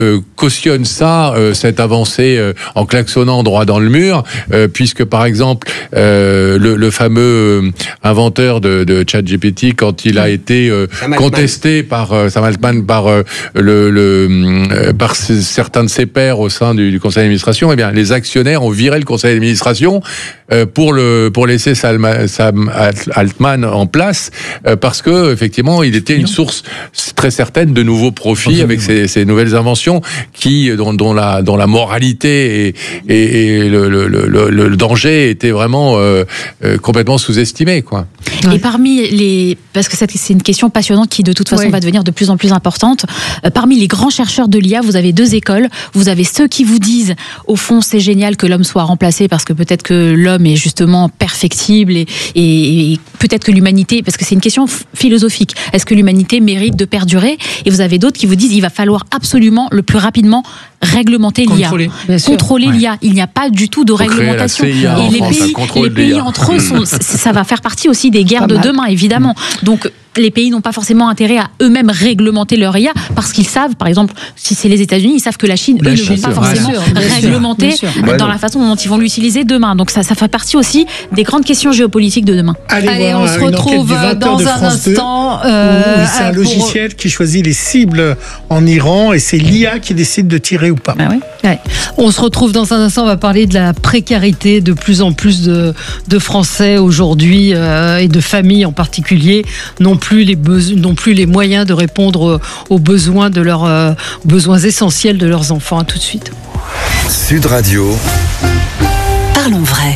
cautionne ça, cette avancée en klaxonnant droit dans le mur, puisque par exemple le fameux inventeur de ChatGPT, quand il a été contesté par Sam Altman, par certains de ses pairs au sein du conseil d'administration, eh bien les actionnaires ont viré le conseil d'administration pour laisser Sam Altman en place, parce que effectivement il était une source très certaine de nouveaux profits avec ces nouvelles inventions dont la moralité et le danger étaient vraiment complètement sous-estimés, quoi. Et parmi parce que c'est une question passionnante qui de toute façon va devenir de plus en plus importante, parmi les grands chercheurs de l'IA, vous avez deux écoles. Vous avez ceux qui vous disent, au fond, c'est génial que l'homme soit remplacé parce que peut-être que l'homme est justement perfectible et peut-être que l'humanité, parce que c'est une question philosophique, est-ce que l'humanité mérite de perdurer? Et vous avez d'autres qui vous disent, il va falloir absolument le plus rapidement réglementer l'IA. Contrôler l'IA. Il n'y a pas du tout de réglementation. Et les pays entre eux, ça va faire partie aussi des guerres de demain, évidemment. Donc, les pays n'ont pas forcément intérêt à eux-mêmes réglementer leur IA parce qu'ils savent, par exemple, si c'est les États-Unis, ils savent que la Chine, eux, ne vont pas forcément réglementer dans la façon dont ils vont l'utiliser demain. Donc ça fait partie aussi des grandes questions géopolitiques de demain. Allez, on se retrouve dans un instant. C'est un logiciel qui choisit les cibles en Iran et c'est l'IA qui décide de tirer ou pas. On se retrouve dans un instant. On va parler de la précarité de plus en plus de Français aujourd'hui et de familles en particulier n'ont plus les moyens de répondre aux besoins de leurs besoins essentiels de leurs enfants. À tout de suite. Sud Radio. Parlons vrai.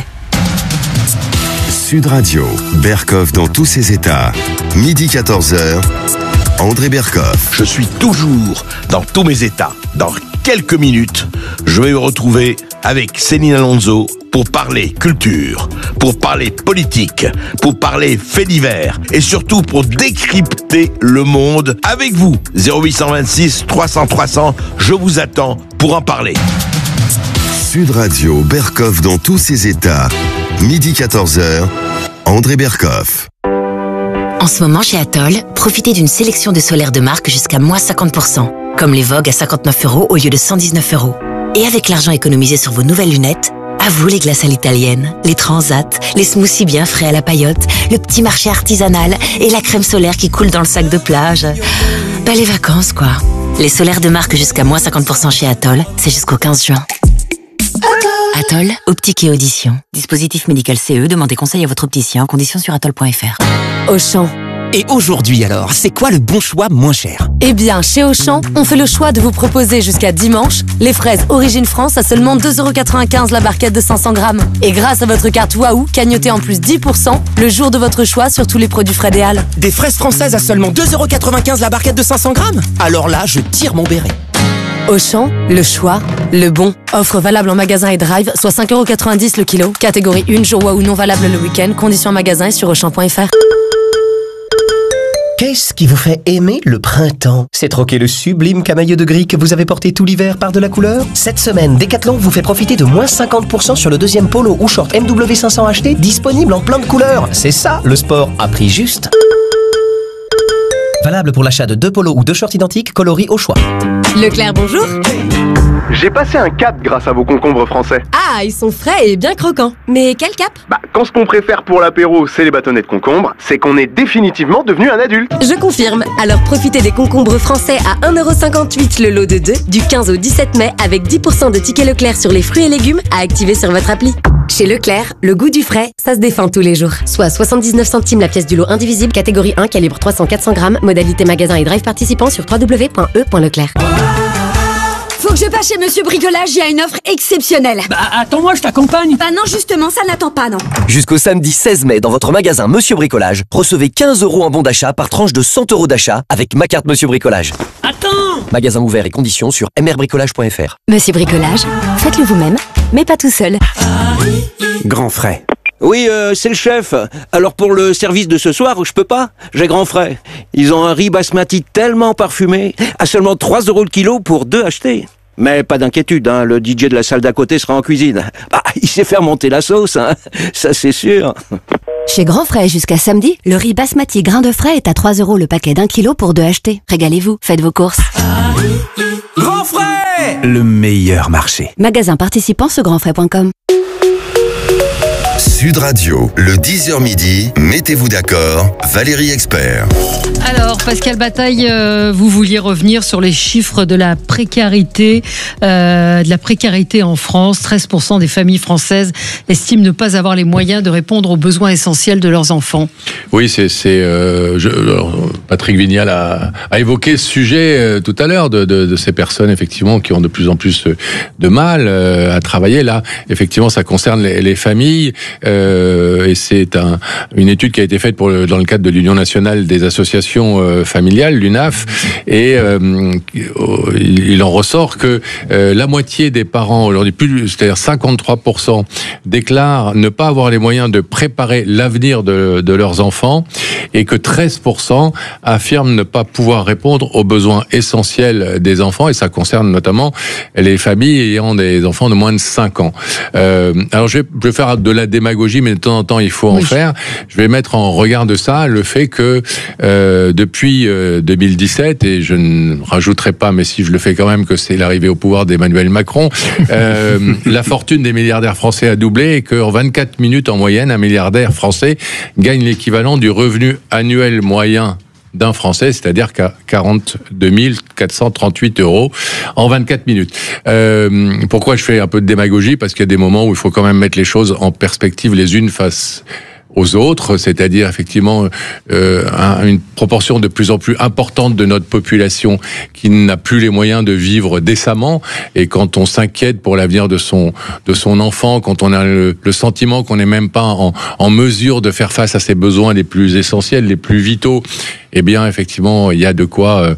Sud Radio. Berkoff dans tous ses états. Midi 14h. André Berkoff. Je suis toujours dans tous mes états. Dans quelques minutes, je vais me retrouver avec Céline Alonso pour parler culture, pour parler politique, pour parler faits divers et surtout pour décrypter le monde avec vous. 0826 300 300, je vous attends pour en parler. Sud Radio, Berkoff dans tous ses états. Midi 14h, André Berkoff. En ce moment, chez Atoll, profitez d'une sélection de solaires de marque jusqu'à moins 50%, comme les Vogue à 59 € au lieu de 119 €. Et avec l'argent économisé sur vos nouvelles lunettes, à vous les glaces à l'italienne, les transats, les smoothies bien frais à la paillote, le petit marché artisanal et la crème solaire qui coule dans le sac de plage. Bah les vacances quoi. Les solaires de marque jusqu'à moins 50% chez Atoll, c'est jusqu'au 15 juin. Atoll, optique et audition. Dispositif médical CE, demandez conseil à votre opticien, conditions sur atoll.fr. Auchan. Et aujourd'hui alors, c'est quoi le bon choix moins cher? Eh bien, chez Auchan, on fait le choix de vous proposer jusqu'à dimanche les fraises Origine France à seulement 2,95 € la barquette de 500 grammes. Et grâce à votre carte Waouh, cagnotez en plus 10% le jour de votre choix sur tous les produits Frédéal. Des fraises françaises à seulement 2,95 € la barquette de 500 grammes? Alors là, je tire mon béret. Auchan, le choix, le bon. Offre valable en magasin et drive, soit 5,90 € le kilo. Catégorie 1, jour Waouh non valable le week-end. Conditions en magasin et sur Auchan.fr. Qu'est-ce qui vous fait aimer le printemps? C'est troquer le sublime camailleux de gris que vous avez porté tout l'hiver par de la couleur? Cette semaine, Decathlon vous fait profiter de moins 50% sur le deuxième polo ou short MW500 acheté, disponible en plein de couleurs. C'est ça, le sport à prix juste. Valable pour l'achat de 2 polos ou 2 shorts identiques coloris au choix. Leclerc, bonjour. J'ai passé un cap grâce à vos concombres français. Ah, ils sont frais et bien croquants. Mais quel cap? Quand ce qu'on préfère pour l'apéro, c'est les bâtonnets de concombre, c'est qu'on est définitivement devenu un adulte. Je confirme. Alors profitez des concombres français à 1,58 € le lot de 2 du 15 au 17 mai avec 10% de tickets Leclerc sur les fruits et légumes à activer sur votre appli. Chez Leclerc, le goût du frais, ça se défend tous les jours. Soit 79 centimes la pièce du lot indivisible, catégorie 1, calibre 300-400 grammes, modalité magasin et drive participant sur www.e.leclerc. Faut que je passe chez Monsieur Bricolage, il y a une offre exceptionnelle. Attends-moi, je t'accompagne. Non, justement, ça n'attend pas, non. Jusqu'au samedi 16 mai, dans votre magasin Monsieur Bricolage, recevez 15 € en bon d'achat par tranche de 100 € d'achat avec ma carte Monsieur Bricolage. Attends! Magasin ouvert et conditions sur mrbricolage.fr. Monsieur Bricolage, faites-le vous-même, mais pas tout seul. Grand frais. Oui, c'est le chef. Alors pour le service de ce soir, je peux pas. J'ai grand frais. Ils ont un riz basmati tellement parfumé, à seulement 3 € le kilo pour 2 achetés. Mais pas d'inquiétude, hein, le DJ de la salle d'à côté sera en cuisine. Il sait faire monter la sauce, hein, ça c'est sûr. Chez Grand Frais jusqu'à samedi, le riz basmati grain de frais est à 3 € le paquet d'1 kilo pour 2 achetés. Régalez-vous, faites vos courses. Grand Frais, le meilleur marché. Magasin participant sur grandfrais.com. Sud Radio, le 10h midi, mettez-vous d'accord, Valérie Expert. Alors, Pascal Bataille, vous vouliez revenir sur les chiffres de la précarité en France. 13% des familles françaises estiment ne pas avoir les moyens de répondre aux besoins essentiels de leurs enfants. Oui, Patrick Vignal a évoqué ce sujet tout à l'heure de ces personnes effectivement qui ont de plus en plus de mal à travailler. Là, effectivement, ça concerne les familles et c'est une étude qui a été faite dans le cadre de l'Union nationale des associations familiales, l'UNAF, et il en ressort que la moitié des parents aujourd'hui, c'est-à-dire 53%, déclarent ne pas avoir les moyens de préparer l'avenir de leurs enfants, et que 13% affirment ne pas pouvoir répondre aux besoins essentiels des enfants, et ça concerne notamment les familles ayant des enfants de moins de 5 ans. Alors je vais faire de la démagogie, mais de temps en temps il faut en faire. Je vais mettre en regard de ça le fait que depuis 2017, et je ne rajouterai pas, mais si je le fais quand même, que c'est l'arrivée au pouvoir d'Emmanuel Macron, la fortune des milliardaires français a doublé, et qu'en 24 minutes en moyenne, un milliardaire français gagne l'équivalent du revenu annuel moyen d'un Français, c'est-à-dire qu'à 42 438 € en 24 minutes. Pourquoi je fais un peu de démagogie ? Parce qu'il y a des moments où il faut quand même mettre les choses en perspective les unes face aux autres, c'est-à-dire effectivement une proportion de plus en plus importante de notre population qui n'a plus les moyens de vivre décemment, et quand on s'inquiète pour l'avenir de son enfant, quand on a le sentiment qu'on n'est même pas en mesure de faire face à ses besoins les plus essentiels, les plus vitaux, eh bien effectivement il y a de quoi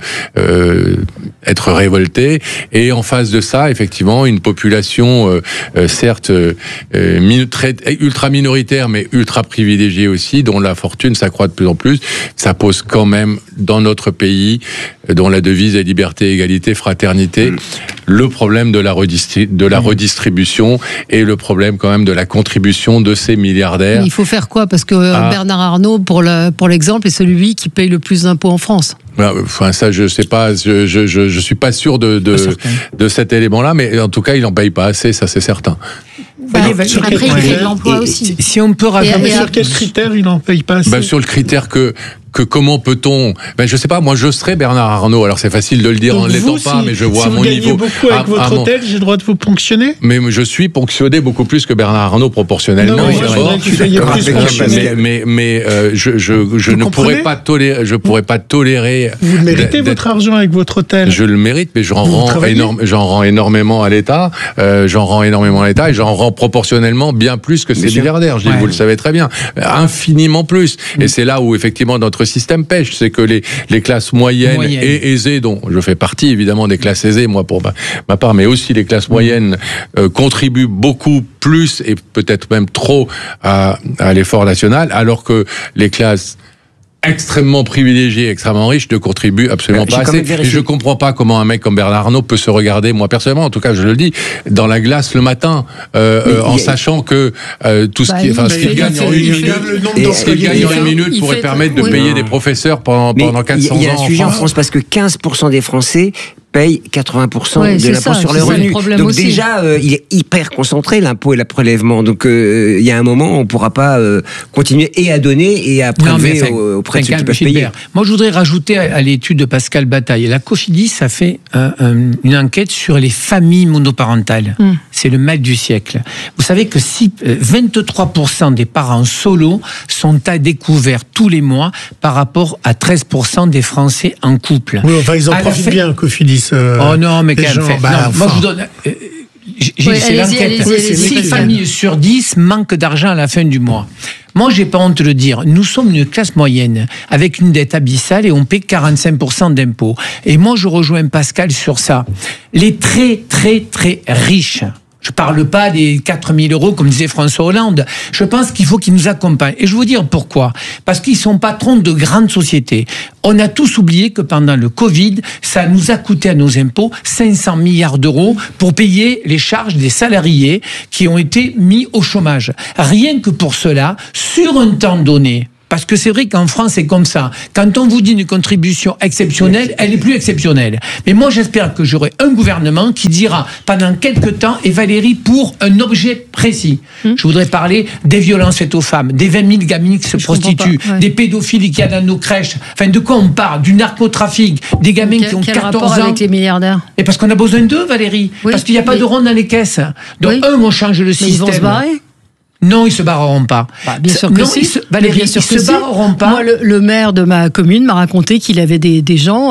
être révolté. Et en face de ça, effectivement, une population certes ultra minoritaire, mais ultra privilégiée aussi, dont la fortune s'accroît de plus en plus. Ça pose quand même dans notre pays, dont la devise est liberté, égalité, fraternité, le problème de la redistribution, et le problème quand même de la contribution de ces milliardaires. Il faut faire quoi ? Parce que Bernard Arnault, pour l'exemple, est celui qui paye le plus d'impôts en France. Enfin, ça, je sais pas, je suis pas sûr de cet élément-là, mais en tout cas, il en paye pas assez, ça c'est certain. Après, il crée de l'emploi aussi. Si on peut rajouter sur quel critère il en paye pas assez ? Sur le critère que comment peut-on... je sais pas, moi je serais Bernard Arnault, alors c'est facile de le dire en ne l'étant pas, mais je vois à mon niveau... Si vous gagnez beaucoup avec votre hôtel, j'ai le droit de vous ponctionner ? Mais je suis ponctionné beaucoup plus que Bernard Arnault proportionnellement. Non, je voudrais que vous soyez plus ponctionné. Mais je ne pourrais pas tolérer... Vous le méritez, votre argent avec votre hôtel ? Je le mérite, mais j'en rends énormément à l'État, et j'en rends proportionnellement bien plus que ces milliardaires, vous le savez très bien, infiniment plus. Et c'est là où effectivement notre système pêche, c'est que les classes moyennes et aisées, dont je fais partie évidemment des classes aisées, moi pour ma part, mais aussi les classes moyennes contribuent beaucoup plus et peut-être même trop à l'effort national, alors que les classes extrêmement privilégiés, extrêmement riches, ne contribuent absolument pas assez. Et je comprends pas comment un mec comme Bernard Arnault peut se regarder, moi personnellement, en tout cas je le dis, dans la glace le matin, sachant que tout ce qu'il gagne en une minute, pourrait permettre de payer des professeurs pendant 400 ans. Il y a un sujet en France, parce que 15% des Français payent 80% de l'impôt sur le revenu. Donc aussi. Déjà, il est hyper concentré, l'impôt et le prélèvement. Donc il y a un moment où on ne pourra pas continuer et à donner et à prélever auprès de ceux qui peuvent payer. Moi, je voudrais rajouter à l'étude de Pascal Bataille. La Cofidis a fait une enquête sur les familles monoparentales. C'est le mal du siècle. Vous savez que 23% des parents solos sont à découvert tous les mois par rapport à 13% des Français en couple. Oui, enfin, ils en profitent bien, Cofidis. Oh non, mais quand même. Moi, je vous donne... c'est l'enquête. 6 familles sur 10 manquent d'argent à la fin du mois. Moi, j'ai pas honte de le dire. Nous sommes une classe moyenne avec une dette abyssale et on paie 45% d'impôts. Et moi, je rejoins Pascal sur ça. Les très, très, très riches, Je parle pas des 4 000 euros, comme disait François Hollande. Je pense qu'il faut qu'ils nous accompagnent. Et je vais vous dire pourquoi. Parce qu'ils sont patrons de grandes sociétés. On a tous oublié que pendant le Covid, ça nous a coûté à nos impôts 500 milliards d'euros pour payer les charges des salariés qui ont été mis au chômage. Rien que pour cela, sur un temps donné. Parce que c'est vrai qu'en France, c'est comme ça. Quand on vous dit une contribution exceptionnelle, elle est plus exceptionnelle. Mais moi, j'espère que j'aurai un gouvernement qui dira pendant quelques temps, et Valérie, pour un objet précis. Je voudrais parler des violences faites aux femmes, des 20 000 gamines qui se prostituent, des pédophiles qu'il y a dans nos crèches. Enfin, de quoi on parle? Du narcotrafic, des gamins qui ont 14 ans. Avec les milliardaires? Et parce qu'on a besoin d'eux, Valérie. Parce qu'il n'y a pas de ronde dans les caisses. Donc, on change le système. Ils vont se barrer? Non, ils se barreront pas. Bien sûr que si. Valérie, ils se barreront pas. Moi, le maire de ma commune m'a raconté qu'il avait des gens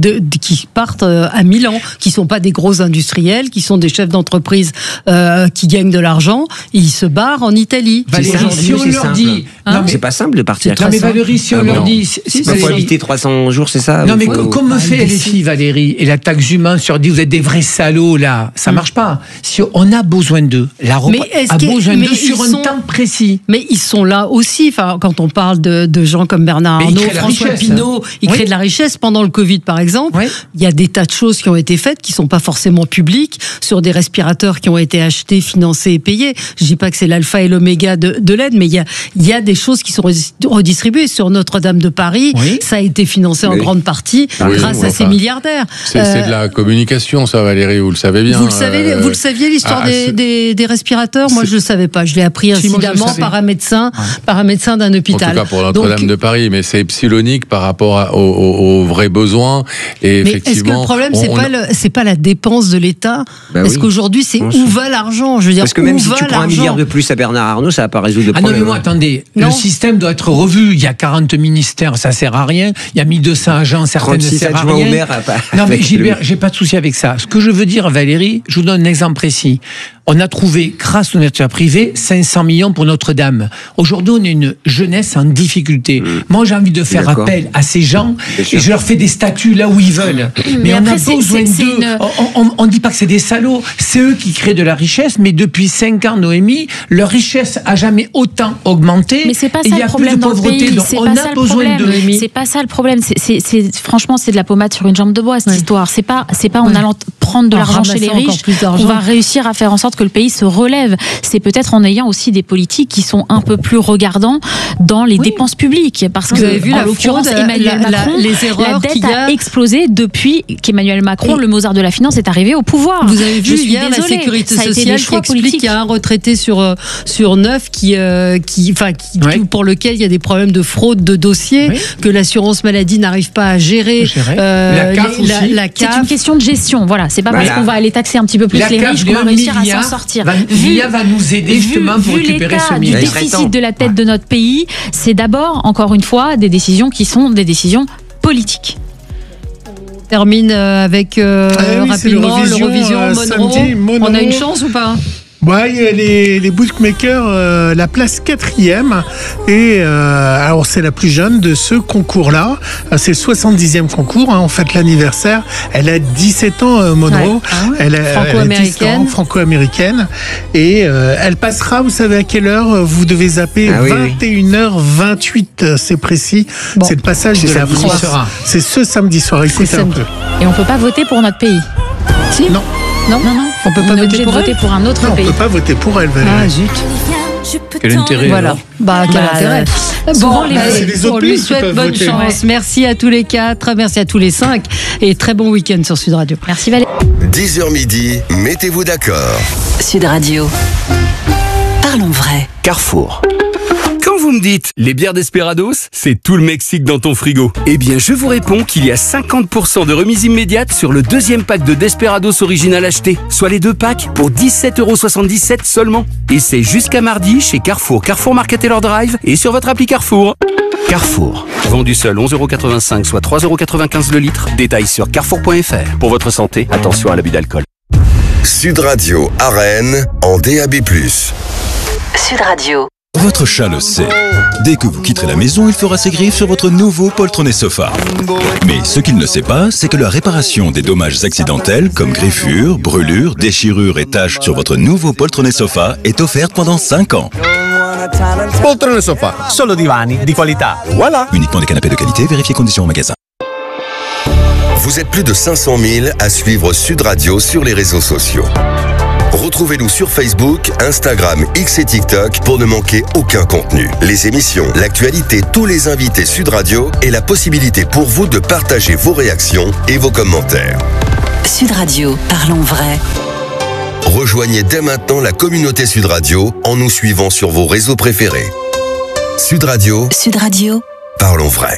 qui partent à Milan, qui sont pas des gros industriels, qui sont des chefs d'entreprise qui gagnent de l'argent. Ils se barrent en Italie. Valérie, si on leur dit... c'est pas simple de partir. Mais Valérie, si on leur dit... Il faut habiter 300 jours, c'est ça? Non, mais comme fait LFI, Valérie, et la taxe humaine sur dit, vous êtes des vrais salauds, là. Ça marche pas. Si on a besoin d'eux, l'Europe a besoin d'eux sur un temps précis. Mais ils sont là aussi. Enfin, quand on parle de gens comme Bernard Arnault, François Pinault, ils créent de la richesse. Pendant le Covid, par exemple, il y a des tas de choses qui ont été faites qui sont pas forcément publiques, sur des respirateurs qui ont été achetés, financés et payés. Je dis pas que c'est l'alpha et l'oméga de l'aide, mais il y a des choses qui sont redistribuées. Sur Notre-Dame de Paris, ça a été financé en grande partie grâce à ces milliardaires. C'est de la communication, ça, Valérie, vous le savez bien. Vous le saviez, l'histoire des respirateurs? Moi, je le savais pas. Je l'ai appris incidemment par un médecin d'un hôpital. En tout cas pour Notre-Dame de Paris, mais c'est epsilonique par rapport aux vrais besoins. Et mais est-ce que le problème, c'est pas la dépense de l'État? Est-ce qu'aujourd'hui, c'est où va l'argent? Je veux dire, parce que même si tu prends 1 milliard de plus à Bernard Arnault, ça va pas résoudre le problème. Non, mais moi, attendez, le système doit être revu. Il y a 40 ministères, ça sert à rien. Il y a 1200 agents, certaines ne servent à rien. Non, mais Gilbert, j'ai pas de souci avec ça. Ce que je veux dire, Valérie, je vous donne un exemple précis. On a trouvé, grâce au secteur privé, 500 millions pour Notre-Dame. Aujourd'hui, on a une jeunesse en difficulté. Moi, j'ai envie de faire appel à ces gens et je leur fais des statuts là où ils veulent. Mais on a besoin d'eux. On ne dit pas que c'est des salauds. C'est eux qui créent de la richesse. Mais depuis 5 ans, Noémie, leur richesse a jamais autant augmenté. Mais c'est pas ça le problème dans le pays. On a besoin d'eux. C'est pas ça le problème. Franchement, c'est de la pommade sur une jambe de bois, cette histoire. C'est pas en allant prendre de l'argent chez les riches qu'on va réussir à faire en sorte que le pays se relève. C'est peut-être en ayant aussi des politiques qui sont un peu plus regardants dans les dépenses publiques. Parce que, avez vu en l'occurrence, Emmanuel Macron, la dette a explosé depuis qu'Emmanuel Macron, le Mozart de la finance, est arrivé au pouvoir. Vous avez vu hier la sécurité sociale qui explique qu'il y a un retraité sur 9 pour lequel il y a des problèmes de fraude de dossier, que l'assurance maladie n'arrive pas à gérer. La CAF. C'est une question de gestion. Voilà, c'est pas parce qu'on va aller taxer un petit peu plus les riches qu'on va réussir à s'en sortir. L'IA va nous aider justement pour récupérer ce milliard. Du déficit de la tête de notre pays, c'est d'abord, encore une fois, des décisions qui sont des décisions politiques. On termine avec rapidement l'Eurovision Monroe. On a une chance ou pas? Il y a les bookmakers, la place 4e. Et alors, c'est la plus jeune de ce concours-là. C'est le 70e concours. On fête l'anniversaire. Elle a 17 ans, Monroe. Elle est franco-américaine. Et elle passera, vous savez à quelle heure? Vous devez zapper 21h28, c'est précis. C'est le passage de la France. C'est ce samedi soir. Écoutez un peu. Et on ne peut pas voter pour notre pays? Si. Non. Non, on peut pas voter pour un autre pays. On peut pas voter pour elle, Valérie. Ah zut. Quel intérêt? Voilà. Quel intérêt? On lui souhaite bonne chance. Merci à tous les 4, merci à tous les 5 et très bon week-end sur Sud Radio. Merci Valérie. 10h midi, mettez-vous d'accord. Sud Radio. Parlons vrai. Carrefour. Quand vous me dites les bières Desperados, c'est tout le Mexique dans ton frigo. Eh bien, je vous réponds qu'il y a 50% de remise immédiate sur le 2e pack de Desperados original acheté, soit les 2 packs pour 17,77€ seulement. Et c'est jusqu'à mardi chez Carrefour, Carrefour Market Taylor Drive et sur votre appli Carrefour. Carrefour. Vendu seul 11,85€, soit 3,95€ le litre. Détails sur carrefour.fr. Pour votre santé, attention à l'abus d'alcool. Sud Radio à Rennes en DAB+. Sud Radio. Votre chat le sait. Dès que vous quitterez la maison, il fera ses griffes sur votre nouveau poltronné sofa. Mais ce qu'il ne sait pas, c'est que la réparation des dommages accidentels comme griffures, brûlures, déchirures et taches sur votre nouveau poltronné sofa est offerte pendant 5 ans. Poltrone sofa, solo divani di qualità. Voilà. Uniquement des canapés de qualité, vérifiez conditions au magasin. Vous êtes plus de 500 000 à suivre Sud Radio sur les réseaux sociaux. Retrouvez-nous sur Facebook, Instagram, X et TikTok pour ne manquer aucun contenu. Les émissions, l'actualité, tous les invités Sud Radio et la possibilité pour vous de partager vos réactions et vos commentaires. Sud Radio, parlons vrai. Rejoignez dès maintenant la communauté Sud Radio en nous suivant sur vos réseaux préférés. Sud Radio. Sud Radio. Parlons vrai.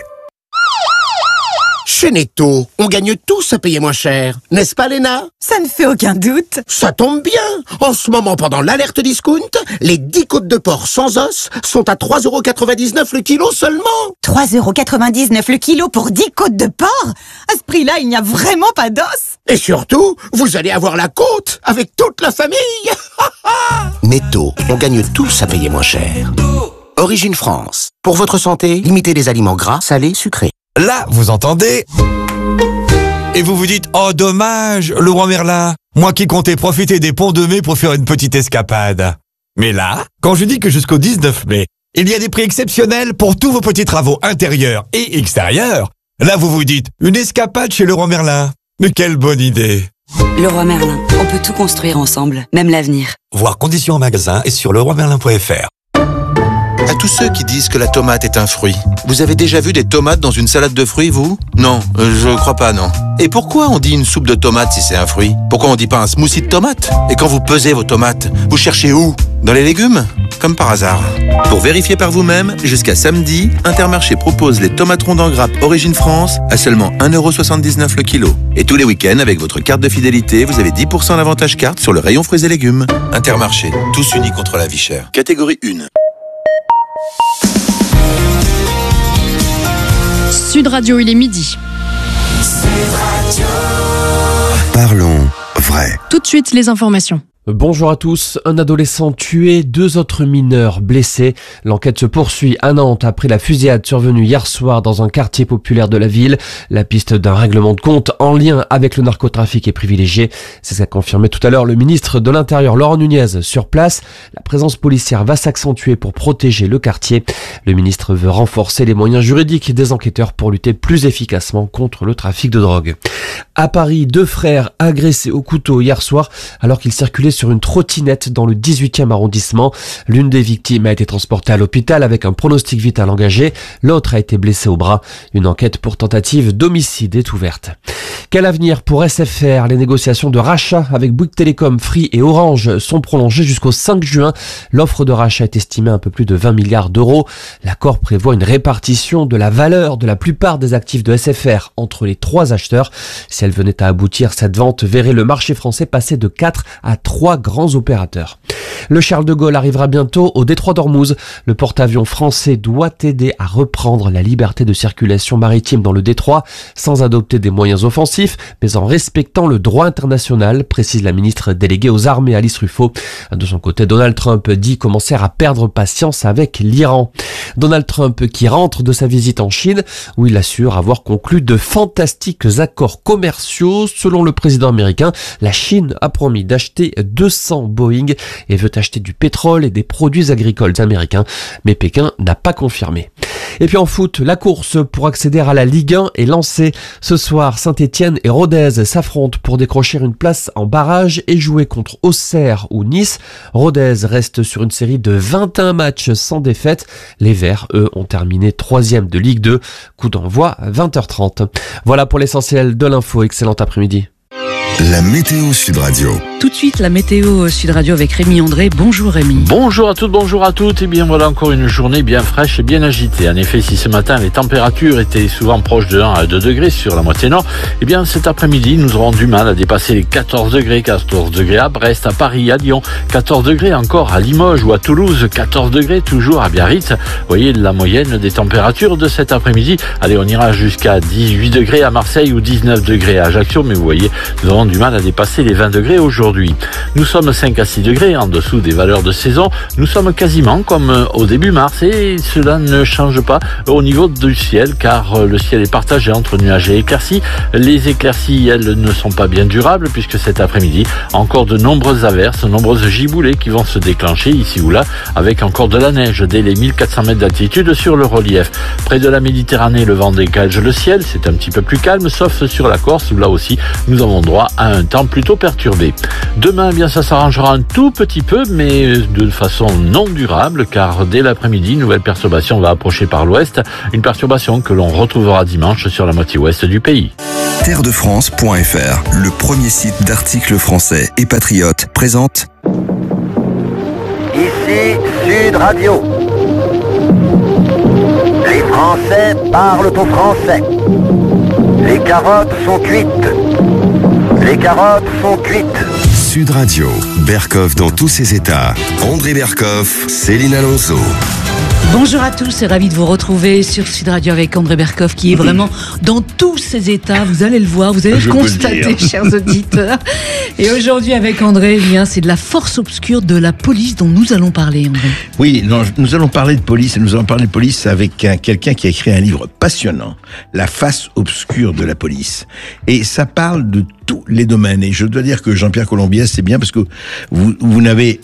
Chez Netto, on gagne tous à payer moins cher. N'est-ce pas, Léna? Ça ne fait aucun doute. Ça tombe bien. En ce moment, pendant l'alerte discount, les 10 côtes de porc sans os sont à 3,99€ le kilo seulement. 3,99€ le kilo pour 10 côtes de porc? À ce prix-là, il n'y a vraiment pas d'os. Et surtout, vous allez avoir la côte avec toute la famille. Netto, on gagne tous à payer moins cher. Origine France. Pour votre santé, limitez les aliments gras, salés, sucrés. Là, vous entendez? Et vous vous dites, oh dommage, Leroy Merlin, moi qui comptais profiter des ponts de mai pour faire une petite escapade. Mais là, quand je dis que jusqu'au 19 mai, il y a des prix exceptionnels pour tous vos petits travaux intérieurs et extérieurs, là vous vous dites, une escapade chez Leroy Merlin. Mais quelle bonne idée! Leroy Merlin, on peut tout construire ensemble, même l'avenir. Voir conditions en magasin et sur leroymerlin.fr. À tous ceux qui disent que la tomate est un fruit, vous avez déjà vu des tomates dans une salade de fruits, vous? Non, je crois pas, non. Et pourquoi on dit une soupe de tomates si c'est un fruit? Pourquoi on dit pas un smoothie de tomates? Et quand vous pesez vos tomates, vous cherchez où? Dans les légumes? Comme par hasard. Pour vérifier par vous-même, jusqu'à samedi, Intermarché propose les tomates rondes en grappe Origine France à seulement 1,79€ le kilo. Et tous les week-ends, avec votre carte de fidélité, vous avez 10% d'avantage carte sur le rayon fruits et légumes. Intermarché, tous unis contre la vie chère. Catégorie 1. Sud Radio, il est midi. Parlons vrai. Tout de suite, les informations. Bonjour à tous. Un adolescent tué, 2 autres mineurs blessés. L'enquête se poursuit à Nantes après la fusillade survenue hier soir dans un quartier populaire de la ville. La piste d'un règlement de compte en lien avec le narcotrafic est privilégiée. C'est ce qu'a confirmé tout à l'heure le ministre de l'Intérieur Laurent Nunez. Sur place, la présence policière va s'accentuer pour protéger le quartier. Le ministre veut renforcer les moyens juridiques des enquêteurs pour lutter plus efficacement contre le trafic de drogue. À Paris, 2 frères agressés au couteau hier soir alors qu'ils circulaient sur une trottinette dans le 18e arrondissement. L'une des victimes a été transportée à l'hôpital avec un pronostic vital engagé. L'autre a été blessée au bras. Une enquête pour tentative d'homicide est ouverte. Quel avenir pour SFR? Les négociations de rachat avec Bouygues Télécom, Free et Orange sont prolongées jusqu'au 5 juin. L'offre de rachat est estimée à un peu plus de 20 milliards d'euros. L'accord prévoit une répartition de la valeur de la plupart des actifs de SFR entre les 3 acheteurs. Si elle venait à aboutir, cette vente verrait le marché français passer de 4 à 3 grands opérateurs. Le Charles de Gaulle arrivera bientôt au détroit d'Ormuz. Le porte-avions français doit aider à reprendre la liberté de circulation maritime dans le détroit sans adopter des moyens offensifs, mais en respectant le droit international, précise la ministre déléguée aux armées Alice Ruffo. De son côté, Donald Trump dit commencer à perdre patience avec l'Iran. Donald Trump qui rentre de sa visite en Chine où il assure avoir conclu de fantastiques accords commerciaux. Selon le président américain, la Chine a promis d'acheter 200 Boeing et veut acheter du pétrole et des produits agricoles américains, mais Pékin n'a pas confirmé. Et puis en foot, la course pour accéder à la Ligue 1 est lancée. Ce soir, Saint-Étienne et Rodez s'affrontent pour décrocher une place en barrage et jouer contre Auxerre ou Nice. Rodez reste sur une série de 21 matchs sans défaite. Les Verts, eux, ont terminé 3e de Ligue 2. Coup d'envoi à 20h30. Voilà pour l'essentiel de l'info. Excellent après-midi. La météo Sud Radio. Tout de suite, la météo Sud Radio avec Rémi André. Bonjour Rémi. Bonjour à toutes, bonjour à toutes. Et bien voilà encore une journée bien fraîche et bien agitée. En effet, si ce matin les températures étaient souvent proches de 1 à 2 degrés sur la moitié nord, et bien cet après-midi nous aurons du mal à dépasser les 14 degrés. 14 degrés à Brest, à Paris, à Lyon. 14 degrés encore à Limoges ou à Toulouse. 14 degrés toujours à Biarritz. Vous voyez la moyenne des températures de cet après-midi. Allez, on ira jusqu'à 18 degrés à Marseille ou 19 degrés à Ajaccio. Mais vous voyez, nous aurons du mal à dépasser les 20 degrés aujourd'hui. Nous sommes 5 à 6 degrés en dessous des valeurs de saison. Nous sommes quasiment comme au début mars et cela ne change pas au niveau du ciel car le ciel est partagé entre nuages et éclaircies. Les éclaircies, elles, ne sont pas bien durables puisque cet après-midi, encore de nombreuses averses, nombreuses giboulées qui vont se déclencher ici ou là avec encore de la neige dès les 1400 mètres d'altitude sur le relief. Près de la Méditerranée, le vent dégage le ciel, c'est un petit peu plus calme sauf sur la Corse où là aussi nous avons droit à un temps plutôt perturbé. Demain, eh bien ça s'arrangera un tout petit peu mais de façon non durable car dès l'après-midi, une nouvelle perturbation va approcher par l'ouest, une perturbation que l'on retrouvera dimanche sur la moitié ouest du pays. Terredefrance.fr, le premier site d'articles français et patriotes, présente Ici Sud Radio. Les Français parlent aux Français. Les carottes sont cuites. Les carottes sont cuites. Sud Radio, Berkoff dans tous ses états. André Berkoff, Céline Alonso. Bonjour à tous et ravi de vous retrouver sur Sud Radio avec André Berkoff qui est vraiment dans tous ses états. Vous allez le voir, vous allez le constater, chers auditeurs. Et aujourd'hui avec André, eh bien, c'est de la force obscure de la police dont nous allons parler, André. Oui, non, nous allons parler de police et nous allons parler de police avec quelqu'un qui a écrit un livre passionnant, La face obscure de la police. Et ça parle de tous les domaines. Et je dois dire que Jean-Pierre Colombiès, c'est bien parce que vous n'avez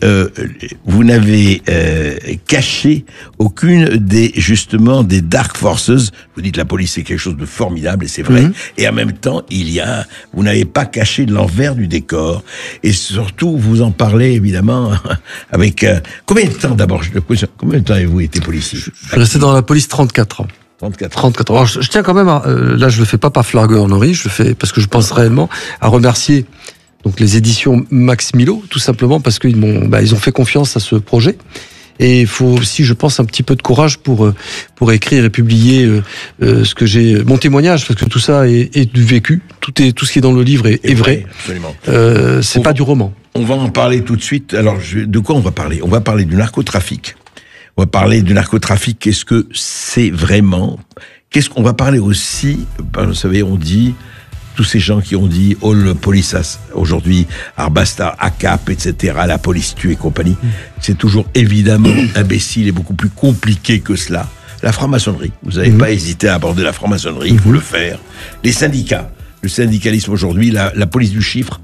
caché aucune justement des dark forces. Vous dites la police c'est quelque chose de formidable et c'est vrai. Et en même temps, vous n'avez pas caché l'envers du décor. Et surtout, vous en parlez évidemment avec combien de temps d'abord? Combien de temps avez-vous été policier? Je suis resté dans la police 34 ans. 34 ans. Alors, je tiens quand même là je le fais pas par flagornerie, je le fais parce que je pense réellement à remercier donc les éditions Max Milo, tout simplement parce qu'ils ils ont fait confiance à ce projet. Et il faut aussi, je pense, un petit peu de courage pour écrire et publier mon témoignage, parce que tout ça est du vécu. Tout ce qui est dans le livre est vrai. Absolument. C'est pas du roman. On va en parler tout de suite. Alors, de quoi on va parler? On va parler du narcotrafic. On va parler du narcotrafic. Qu'est-ce que c'est vraiment? Qu'est-ce qu'on va parler aussi? Vous savez, on dit tous ces gens qui ont dit all police aujourd'hui, Arbasta, ACAP, etc., la police tue et compagnie. C'est toujours évidemment imbécile et beaucoup plus compliqué que cela. La franc-maçonnerie. Vous n'avez pas hésité à aborder la franc-maçonnerie, il faut le faire. Les syndicats. Le syndicalisme aujourd'hui, la police du chiffre,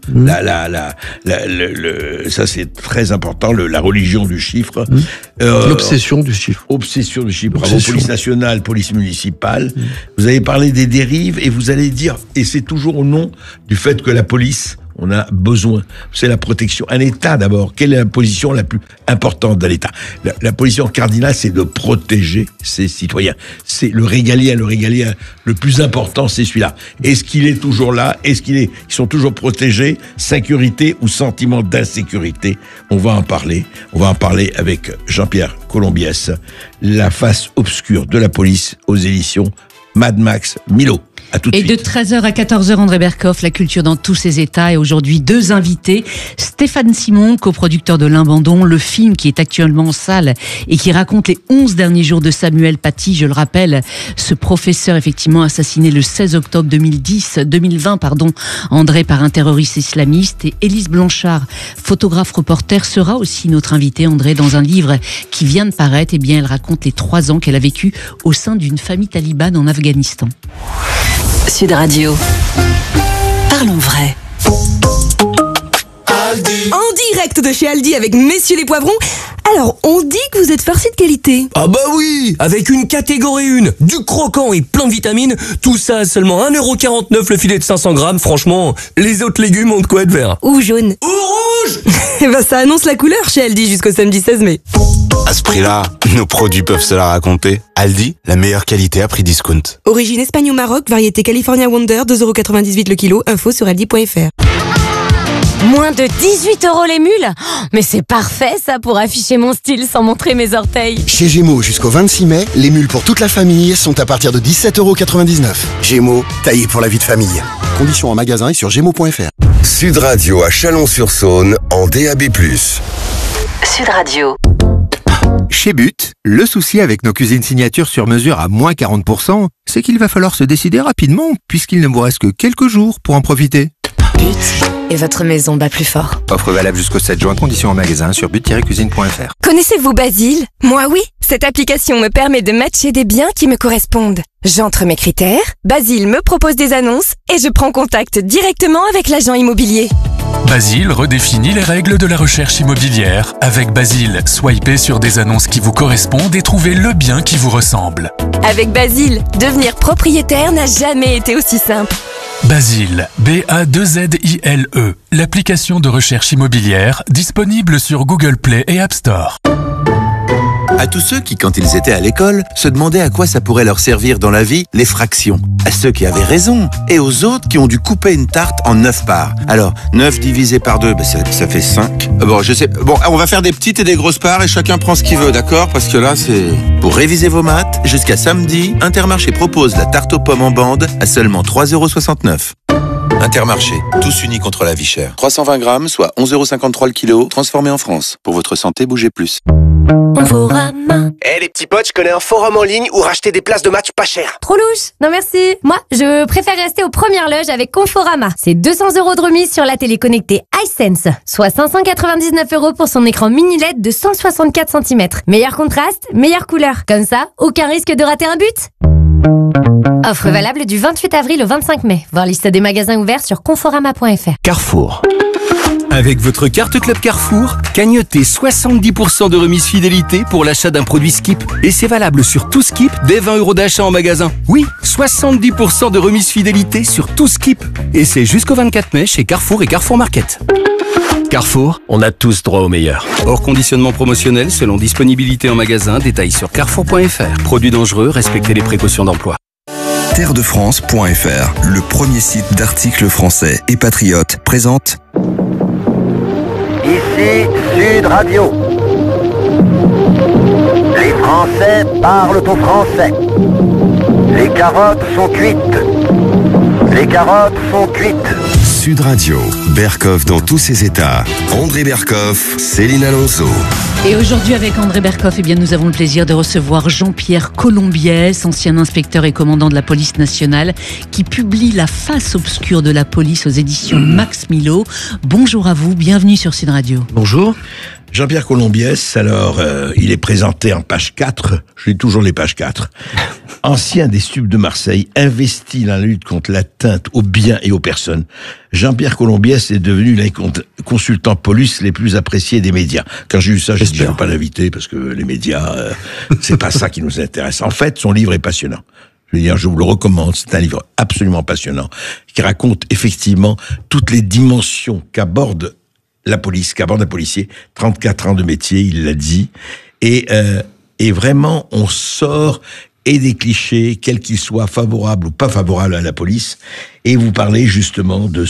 ça c'est très important, la religion du chiffre. L'obsession du chiffre. Obsession du chiffre. Bravo, police nationale, police municipale. Vous avez parlé des dérives et vous allez dire, et c'est toujours au nom du fait que la police, on a besoin, c'est la protection. Un État d'abord, quelle est la position la plus importante d'un État? La position cardinale, c'est de protéger ses citoyens. C'est le régalien le plus important, c'est celui-là. Est-ce qu'il est toujours là? Ils sont toujours protégés? Sécurité ou sentiment d'insécurité? On va en parler. On va en parler avec Jean-Pierre Colombiès, La face obscure de la police aux éditions Mad Max Milo. Et de 13h à 14h, André Berkoff, la culture dans tous ses états. Et aujourd'hui, 2 invités. Stéphane Simon, coproducteur de L'Abandon, le film qui est actuellement en salle et qui raconte les 11 derniers jours de Samuel Paty. Je le rappelle, ce professeur effectivement assassiné le 16 octobre 2020, André, par un terroriste islamiste. Et Élise Blanchard, photographe reporter, sera aussi notre invitée, André, dans un livre qui vient de paraître. Eh bien, elle raconte les 3 ans qu'elle a vécu au sein d'une famille talibane en Afghanistan. Sud Radio. Parlons vrai. En direct de chez Aldi avec Messieurs les Poivrons. Alors, on dit que vous êtes farci de qualité. Ah bah oui, avec une catégorie 1, du croquant et plein de vitamines, tout ça à seulement 1,49€ le filet de 500 grammes. Franchement, les autres légumes ont de quoi être verts. Ou jaune. Ou rouge. Eh ben ça annonce la couleur chez Aldi jusqu'au samedi 16 mai. À ce prix-là, nos produits peuvent se la raconter. Aldi, la meilleure qualité à prix discount. Origine Espagne ou Maroc, variété California Wonder, 2,98€ le kilo, info sur aldi.fr. Moins de 18€ les mules? Mais c'est parfait ça pour afficher mon style sans montrer mes orteils. Chez Gémeaux, jusqu'au 26 mai, les mules pour toute la famille sont à partir de 17,99€. Gémeaux, taillé pour la vie de famille. Conditions en magasin et sur gémeaux.fr. Sud Radio à Chalon-sur-Saône en DAB+. Sud Radio. Chez But, le souci avec nos cuisines signature sur mesure à moins 40%, c'est qu'il va falloir se décider rapidement puisqu'il ne vous reste que quelques jours pour en profiter. But. et votre maison bat plus fort. Offre valable jusqu'au 7 juin, conditions en magasin sur but-cuisine.fr. Connaissez-vous Basile? Moi oui. Cette application me permet de matcher des biens qui me correspondent. J'entre mes critères, Basile me propose des annonces et je prends contact directement avec l'agent immobilier. Basile redéfinit les règles de la recherche immobilière. Avec Basile, swipez sur des annonces qui vous correspondent et trouvez le bien qui vous ressemble. Avec Basile, devenir propriétaire n'a jamais été aussi simple. Basile, B-A-2-Z-I-L-E, l'application de recherche immobilière disponible sur Google Play et App Store. À tous ceux qui, quand ils étaient à l'école, se demandaient à quoi ça pourrait leur servir dans la vie, les fractions. À ceux qui avaient raison, et aux autres qui ont dû couper une tarte en 9 parts. Alors, 9 divisé par 2, ça fait 5. Bon, je sais. Bon, on va faire des petites et des grosses parts et chacun prend ce qu'il veut, d'accord? Parce que là, c'est... Pour réviser vos maths, jusqu'à samedi, Intermarché propose la tarte aux pommes en bande à seulement 3,69 €. Intermarché, tous unis contre la vie chère. 320 grammes, soit 11,53 € le kilo, transformé en France. Pour votre santé, bougez plus. Eh les petits potes, je connais un forum en ligne où racheter des places de match pas cher. Trop louche. Non merci. Moi, je préfère rester aux premières loges avec Conforama. C'est 200 € de remise sur la télé connectée iSense, soit 599 € pour son écran mini LED de 164 cm. Meilleur contraste, meilleure couleur. Comme ça, aucun risque de rater un but. Offre valable du 28 avril au 25 mai. Voir liste des magasins ouverts sur conforama.fr. Carrefour. Avec votre carte Club Carrefour, cagnotez 70% de remise fidélité pour l'achat d'un produit Skip. Et c'est valable sur tout Skip dès 20 € d'achat en magasin. Oui, 70% de remise fidélité sur tout Skip. Et c'est jusqu'au 24 mai chez Carrefour et Carrefour Market. Carrefour, on a tous droit au meilleur. Hors conditionnement promotionnel selon disponibilité en magasin, détails sur carrefour.fr. Produits dangereux, respectez les précautions d'emploi. Terredefrance.fr, le premier site d'articles français et patriotes, présente Ici Sud Radio. Les Français parlent au français. Les carottes sont cuites. Les carottes sont cuites. Sud Radio, Berkoff dans tous ses états. André Berkoff, Céline Alonso. Et aujourd'hui, avec André Berkoff, eh bien, nous avons le plaisir de recevoir Jean-Pierre Colombiès, ancien inspecteur et commandant de la police nationale, qui publie La face obscure de la police aux éditions Max Milo. Bonjour à vous, bienvenue sur Sud Radio. Bonjour. Jean-Pierre Colombiès, alors, il est présenté en page 4, je lis toujours les pages 4. Ancien des stupes de Marseille, investi dans la lutte contre l'atteinte aux biens et aux personnes, Jean-Pierre Colombiès est devenu l'un des consultants police les plus appréciés des médias. Quand j'ai eu ça, j'ai dit, je ne vais pas l'inviter parce que les médias, c'est pas ça qui nous intéresse. En fait, son livre est passionnant. Je veux dire, je vous le recommande, c'est un livre absolument passionnant, qui raconte effectivement toutes les dimensions qu'aborde la police, qu'aborde un policier, 34 ans de métier, il l'a dit, et vraiment, on sort et des clichés, quels qu'ils soient, favorables ou pas favorables à la police, et vous parlez justement de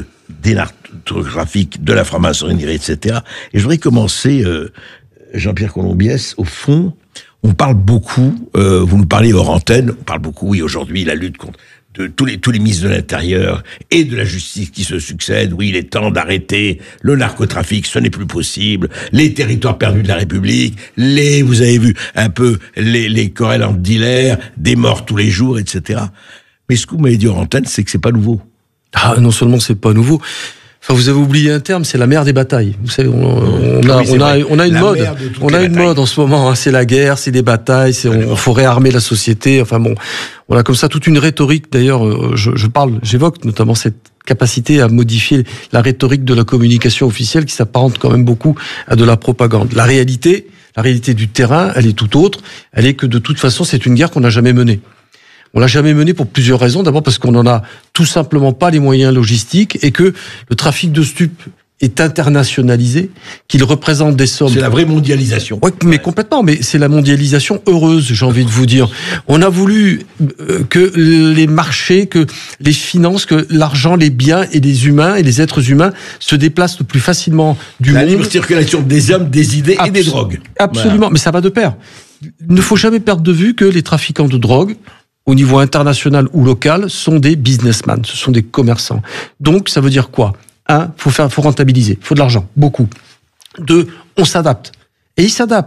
narcotrafic, de la franc-maçonnerie, etc. Et je voudrais commencer, Jean-Pierre Colombiès, au fond, on parle beaucoup, vous nous parlez hors antenne, on parle beaucoup, oui, aujourd'hui, la lutte contre tous les ministres de l'Intérieur et de la justice qui se succèdent. Oui, il est temps d'arrêter le narcotrafic, ce n'est plus possible. Les territoires perdus de la République, vous avez vu un peu les querelles entre dealers, des morts tous les jours, etc. Mais ce que vous m'avez dit en antenne, c'est que c'est pas nouveau. Ah, non seulement c'est pas nouveau. Enfin, vous avez oublié un terme, c'est la mère des batailles. Vous savez, on a une mode. On a une mode en ce moment. Hein, c'est la guerre, c'est des batailles, on faut réarmer la société. Enfin bon, on a comme ça toute une rhétorique. D'ailleurs, j'évoque notamment cette capacité à modifier la rhétorique de la communication officielle qui s'apparente quand même beaucoup à de la propagande. La réalité du terrain, elle est tout autre. Elle est que de toute façon, c'est une guerre qu'on n'a jamais menée. On l'a jamais menée pour plusieurs raisons. D'abord parce qu'on n'en a tout simplement pas les moyens logistiques et que le trafic de stupes est internationalisé, qu'il représente des sommes... C'est la vraie mondialisation. Oui, mais complètement, mais c'est la mondialisation heureuse, j'ai envie de vous dire. On a voulu que les marchés, que les finances, que l'argent, les biens et les humains et les êtres humains se déplacent le plus facilement du monde. La libre circulation des hommes, des idées et des drogues. Absolument, voilà. Mais ça va de pair. Il ne faut jamais perdre de vue que les trafiquants de drogue, au niveau international ou local, sont des businessmen, ce sont des commerçants. Donc, ça veut dire quoi ? Un, faut rentabiliser, faut de l'argent, beaucoup. Deux, on s'adapte. Et ils s'adaptent.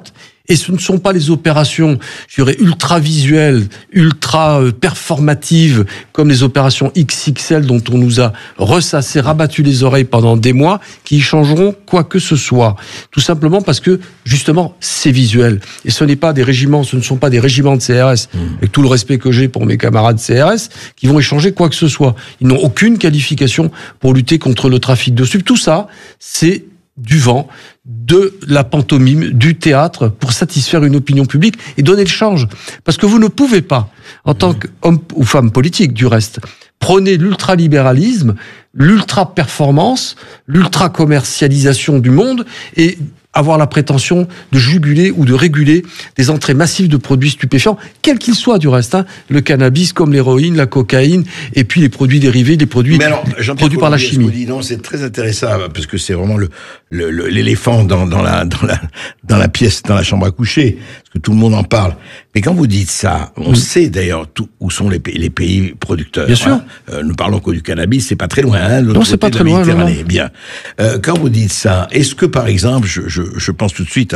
Et ce ne sont pas les opérations, je dirais, ultra visuelles, ultra performatives, comme les opérations XXL dont on nous a ressassé, rabattu les oreilles pendant des mois, qui changeront quoi que ce soit. Tout simplement parce que, justement, c'est visuel. Et ce ne sont pas des régiments de CRS, avec tout le respect que j'ai pour mes camarades CRS, qui vont échanger quoi que ce soit. Ils n'ont aucune qualification pour lutter contre le trafic de stupes. Tout ça, c'est du vent, de la pantomime, du théâtre, pour satisfaire une opinion publique et donner le change. Parce que vous ne pouvez pas, en tant qu'homme ou femme politique du reste, prôner l'ultralibéralisme, l'ultra-performance, l'ultra-commercialisation du monde et avoir la prétention de juguler ou de réguler des entrées massives de produits stupéfiants, quels qu'ils soient du reste, le cannabis comme l'héroïne, la cocaïne, et puis les produits dérivés, les produits produits par la chimie. Non, c'est très intéressant parce que c'est vraiment l'éléphant dans la pièce, dans la chambre à coucher, parce que tout le monde en parle. Mais quand vous dites ça, on sait d'ailleurs où sont les pays producteurs. Bien sûr. Nous parlons que du cannabis, c'est pas très loin. Non, c'est pas très loin. Non. Bien. Quand vous dites ça, est-ce que par exemple, je pense tout de suite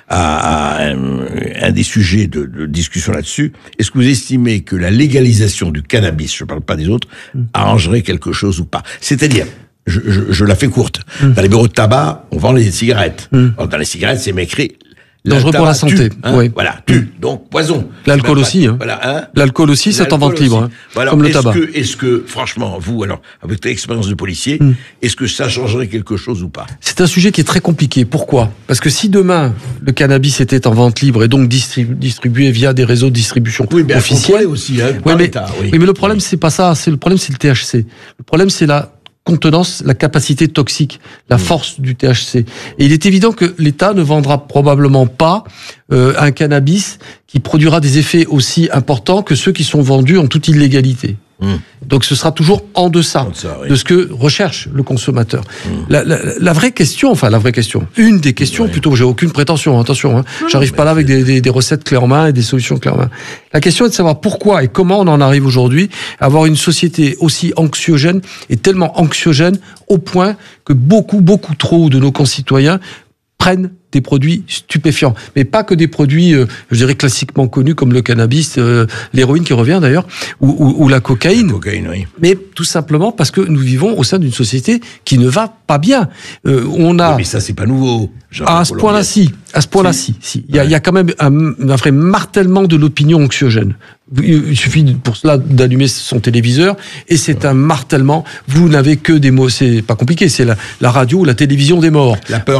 à un des sujets de discussion là-dessus. Est-ce que vous estimez que la légalisation du cannabis, je ne parle pas des autres, arrangerait quelque chose ou pas? C'est-à-dire, je la fais courte. Dans les bureaux de tabac, on vend les cigarettes. Alors, dans les cigarettes, c'est écrit dangereux pour la santé. Oui. Voilà, tue. Donc, poison. L'alcool aussi. Voilà, l'alcool aussi, c'est en vente libre. Voilà. Comme le tabac. Est-ce que, franchement, vous, alors, avec votre expérience de policier, est-ce que ça changerait quelque chose ou pas? C'est un sujet qui est très compliqué. Pourquoi? Parce que si demain, le cannabis était en vente libre et donc distribué via des réseaux de distribution officiels. Aussi, mais le problème, c'est pas ça. Le problème, c'est le THC. Le problème, c'est la contenance, la capacité toxique, la force du THC. Et il est évident que l'État ne vendra probablement pas un cannabis qui produira des effets aussi importants que ceux qui sont vendus en toute illégalité. Donc ce sera toujours en deçà de ce que recherche le consommateur. La vraie question, une des questions, plutôt, j'ai aucune prétention, attention, j'arrive pas là avec des recettes clés en main et des solutions clés en main. La question est de savoir pourquoi et comment on en arrive aujourd'hui à avoir une société aussi anxiogène et tellement anxiogène au point que beaucoup trop de nos concitoyens prennent des produits stupéfiants, mais pas que des produits, je dirais, classiquement connus comme le cannabis, l'héroïne qui revient d'ailleurs, ou la cocaïne. Mais tout simplement parce que nous vivons au sein d'une société qui ne va pas bien. Mais ça, c'est pas nouveau. À ce point-là, si. Il y a quand même un vrai martèlement de l'opinion anxiogène. Il suffit pour cela d'allumer son téléviseur et c'est un martèlement. Vous n'avez que des mots. C'est pas compliqué. C'est la radio ou la télévision des morts. La peur.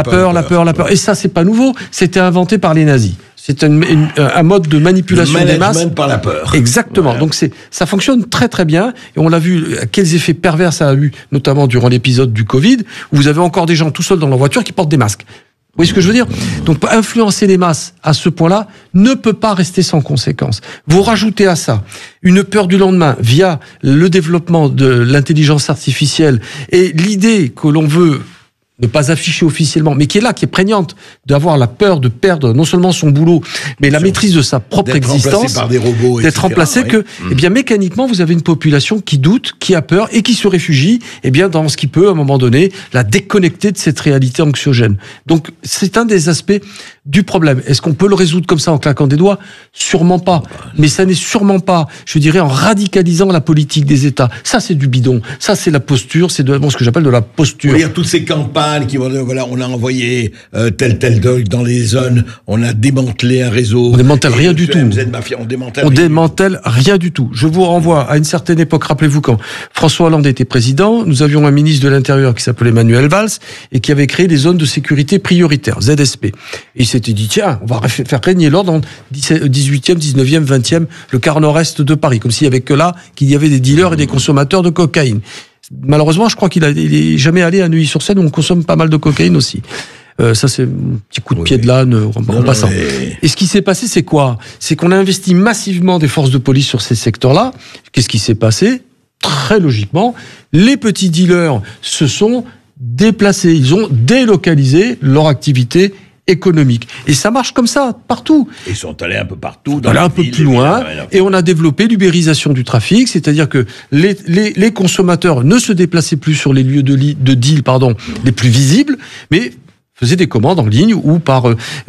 Et ça, c'est pas nouveau. C'était inventé par les nazis. C'est un mode de manipulation des masses. Par la peur. Exactement. Voilà. Donc ça fonctionne très très bien. Et on l'a vu quels effets pervers ça a eu, notamment durant l'épisode du Covid, où vous avez encore des gens tout seuls dans leur voiture qui portent des masques. Vous voyez ce que je veux dire? Donc, influencer les masses à ce point-là ne peut pas rester sans conséquence. Vous rajoutez à ça une peur du lendemain via le développement de l'intelligence artificielle et l'idée que l'on veut ne pas afficher officiellement, mais qui est là, qui est prégnante, d'avoir la peur de perdre non seulement son boulot, mais la maîtrise de sa propre existence, par des robots, d'être remplacé, que, eh bien, mécaniquement, vous avez une population qui doute, qui a peur et qui se réfugie, eh bien, dans ce qui peut, à un moment donné, la déconnecter de cette réalité anxiogène. Donc, c'est un des aspects du problème. Est-ce qu'on peut le résoudre comme ça en claquant des doigts? Sûrement pas. Mais ça n'est sûrement pas, je dirais, en radicalisant la politique des États. Ça, c'est du bidon. Ça, c'est la posture. C'est ce que j'appelle de la posture. Il y a toutes ces campagnes qui vont dire, voilà, on a envoyé tel dog dans les zones, on a démantelé un réseau. On démantèle rien du tout. On démantèle rien du tout. Je vous renvoie à une certaine époque. Rappelez-vous, quand François Hollande était président, nous avions un ministre de l'Intérieur qui s'appelait Manuel Valls et qui avait créé des zones de sécurité prioritaires, ZSP. Et il s'était dit, tiens, on va faire régner l'ordre dans 18e, 19e, 20e, le quart nord-est de Paris, comme s'il y avait que là qu'il y avait des dealers et des consommateurs de cocaïne. Malheureusement, je crois qu'il est jamais allé à Neuilly-sur-Seine où on consomme pas mal de cocaïne aussi. Ça, c'est un petit coup de pied de l'âne en passant. Et ce qui s'est passé, c'est quoi? C'est qu'on a investi massivement des forces de police sur ces secteurs-là. Qu'est-ce qui s'est passé? Très logiquement, les petits dealers se sont déplacés. Ils ont délocalisé leur activité économique. Et ça marche comme ça, partout. Ils sont allés un peu partout. Un peu plus loin. Et on a développé l'ubérisation du trafic, c'est-à-dire que les consommateurs ne se déplaçaient plus sur les lieux de deal, les plus visibles, mais faisaient des commandes en ligne ou par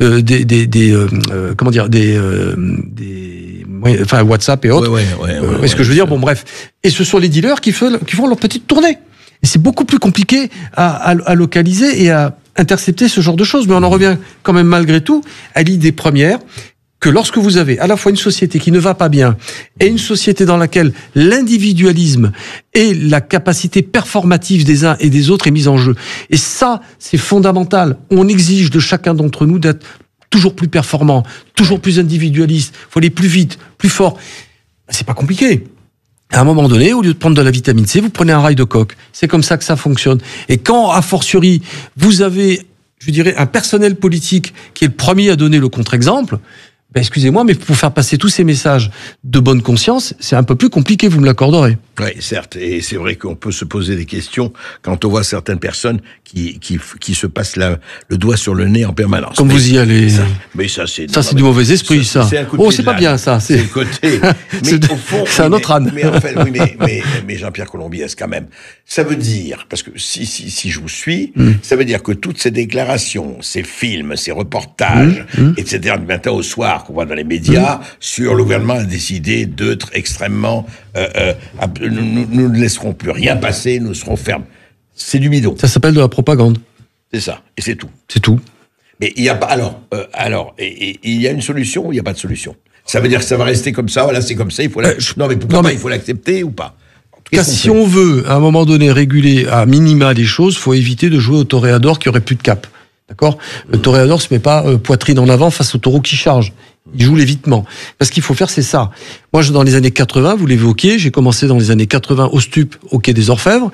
WhatsApp et autres. Ce que je veux dire, bon bref. Et ce sont les dealers qui font leur petite tournée. Et c'est beaucoup plus compliqué à localiser et à intercepter ce genre de choses. Mais on en revient quand même malgré tout à l'idée première que lorsque vous avez à la fois une société qui ne va pas bien et une société dans laquelle l'individualisme et la capacité performative des uns et des autres est mise en jeu. Et ça, c'est fondamental. On exige de chacun d'entre nous d'être toujours plus performant, toujours plus individualiste. Il faut aller plus vite, plus fort. C'est pas compliqué. À un moment donné, au lieu de prendre de la vitamine C, vous prenez un rail de coke. C'est comme ça que ça fonctionne. Et quand, a fortiori, vous avez, je dirais, un personnel politique qui est le premier à donner le contre-exemple, excusez-moi, mais pour faire passer tous ces messages de bonne conscience, c'est un peu plus compliqué, vous me l'accorderez. Oui, certes, et c'est vrai qu'on peut se poser des questions quand on voit certaines personnes qui se passent le doigt sur le nez en permanence. Comme vous y allez. Ça, c'est du mauvais esprit, ça. C'est pas bien, ça. C'est le côté. Mais au fond, c'est un autre âne. Mais en fait, oui, mais Jean-Pierre Colombiès, quand même, ça veut dire, parce que si je vous suis, ça veut dire que toutes ces déclarations, ces films, ces reportages, etc., du matin au soir qu'on voit dans les médias, sur le gouvernement a décidé d'être extrêmement nous ne laisserons plus rien passer, nous serons fermes. C'est du bidon. Ça s'appelle de la propagande. C'est ça, et c'est tout. C'est tout. Mais il y a pas. Alors, il y a une solution ou il n'y a pas de solution? Ça veut dire que ça va rester comme ça. Voilà, c'est comme ça. Il faut. Non, mais pourquoi pas? Il faut l'accepter ou pas? Si on veut, à un moment donné, réguler à minima les choses, faut éviter de jouer au toréador qui aurait plus de cap. D'accord? Le toréador se met pas poitrine en avant face au taureau qui charge. Il joue l'évitement. Parce qu'il faut faire, c'est ça. Moi, dans les années 80, vous l'évoquiez, j'ai commencé dans les années 80 au Stup, au Quai des Orfèvres.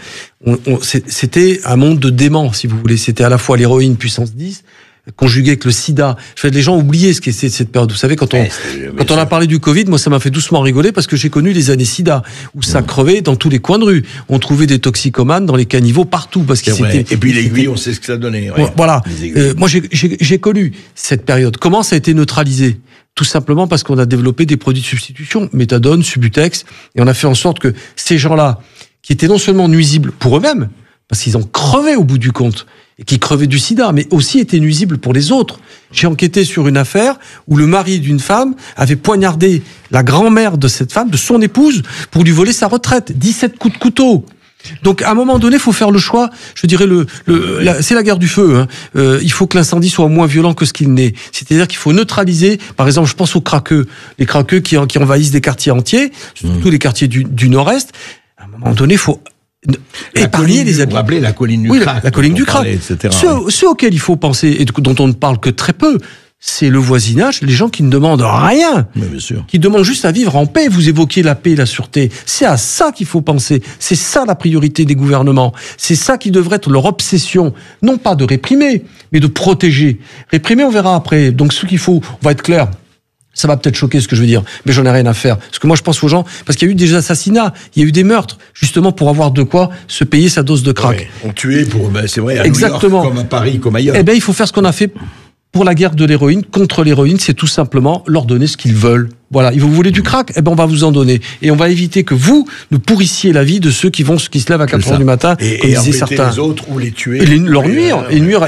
C'était un monde de déments, si vous voulez. C'était à la fois l'héroïne puissance 10, conjugué avec le sida. Les gens oubliaient ce qu'était cette période. Vous savez, quand on a parlé du Covid, moi, ça m'a fait doucement rigoler parce que j'ai connu les années sida, où ça crevait dans tous les coins de rue. On trouvait des toxicomanes dans les caniveaux partout. Parce que et puis l'aiguille, on sait ce que ça donnait. Ouais. Voilà. Moi, j'ai connu cette période. Comment ça a été neutralisé? Tout simplement parce qu'on a développé des produits de substitution, méthadone, Subutex, et on a fait en sorte que ces gens-là, qui étaient non seulement nuisibles pour eux-mêmes, parce qu'ils ont crevé au bout du compte, et qui crevaient du sida, mais aussi étaient nuisibles pour les autres. J'ai enquêté sur une affaire où le mari d'une femme avait poignardé la grand-mère de cette femme, de son épouse, pour lui voler sa retraite. 17 coups de couteau. Donc, à un moment donné, il faut faire le choix. Je dirais c'est la guerre du feu. Hein. Il faut que l'incendie soit moins violent que ce qu'il n'est. C'est-à-dire qu'il faut neutraliser. Par exemple, je pense aux craqueux, les craqueux qui envahissent des quartiers entiers, surtout les quartiers du Nord-Est. À un moment donné, il faut épargner les habitants. Vous rappelez la colline du crack. La colline du crack. Ceux auxquels il faut penser et dont on ne parle que très peu, c'est le voisinage, les gens qui ne demandent rien, bien sûr, qui demandent juste à vivre en paix. Vous évoquiez la paix et la sûreté. C'est à ça qu'il faut penser. C'est ça la priorité des gouvernements. C'est ça qui devrait être leur obsession. Non pas de réprimer, mais de protéger. Réprimer, on verra après. Donc ce qu'il faut, on va être clair. Ça va peut-être choquer ce que je veux dire, mais j'en ai rien à faire. Parce que moi, je pense aux gens, parce qu'il y a eu des assassinats, il y a eu des meurtres, justement pour avoir de quoi se payer sa dose de crack. Ouais, on tuait c'est vrai, à Exactement. New York, comme à Paris, comme ailleurs. Eh bien, il faut faire ce qu'on a fait pour la guerre de l'héroïne, contre l'héroïne, c'est tout simplement leur donner ce qu'ils veulent. Voilà, vous voulez du crack? Eh ben, on va vous en donner. Et on va éviter que vous ne pourrissiez la vie de ceux qui se lèvent à 4h du matin, comme disaient certains. Les autres ou les tuer. Et leur nuire,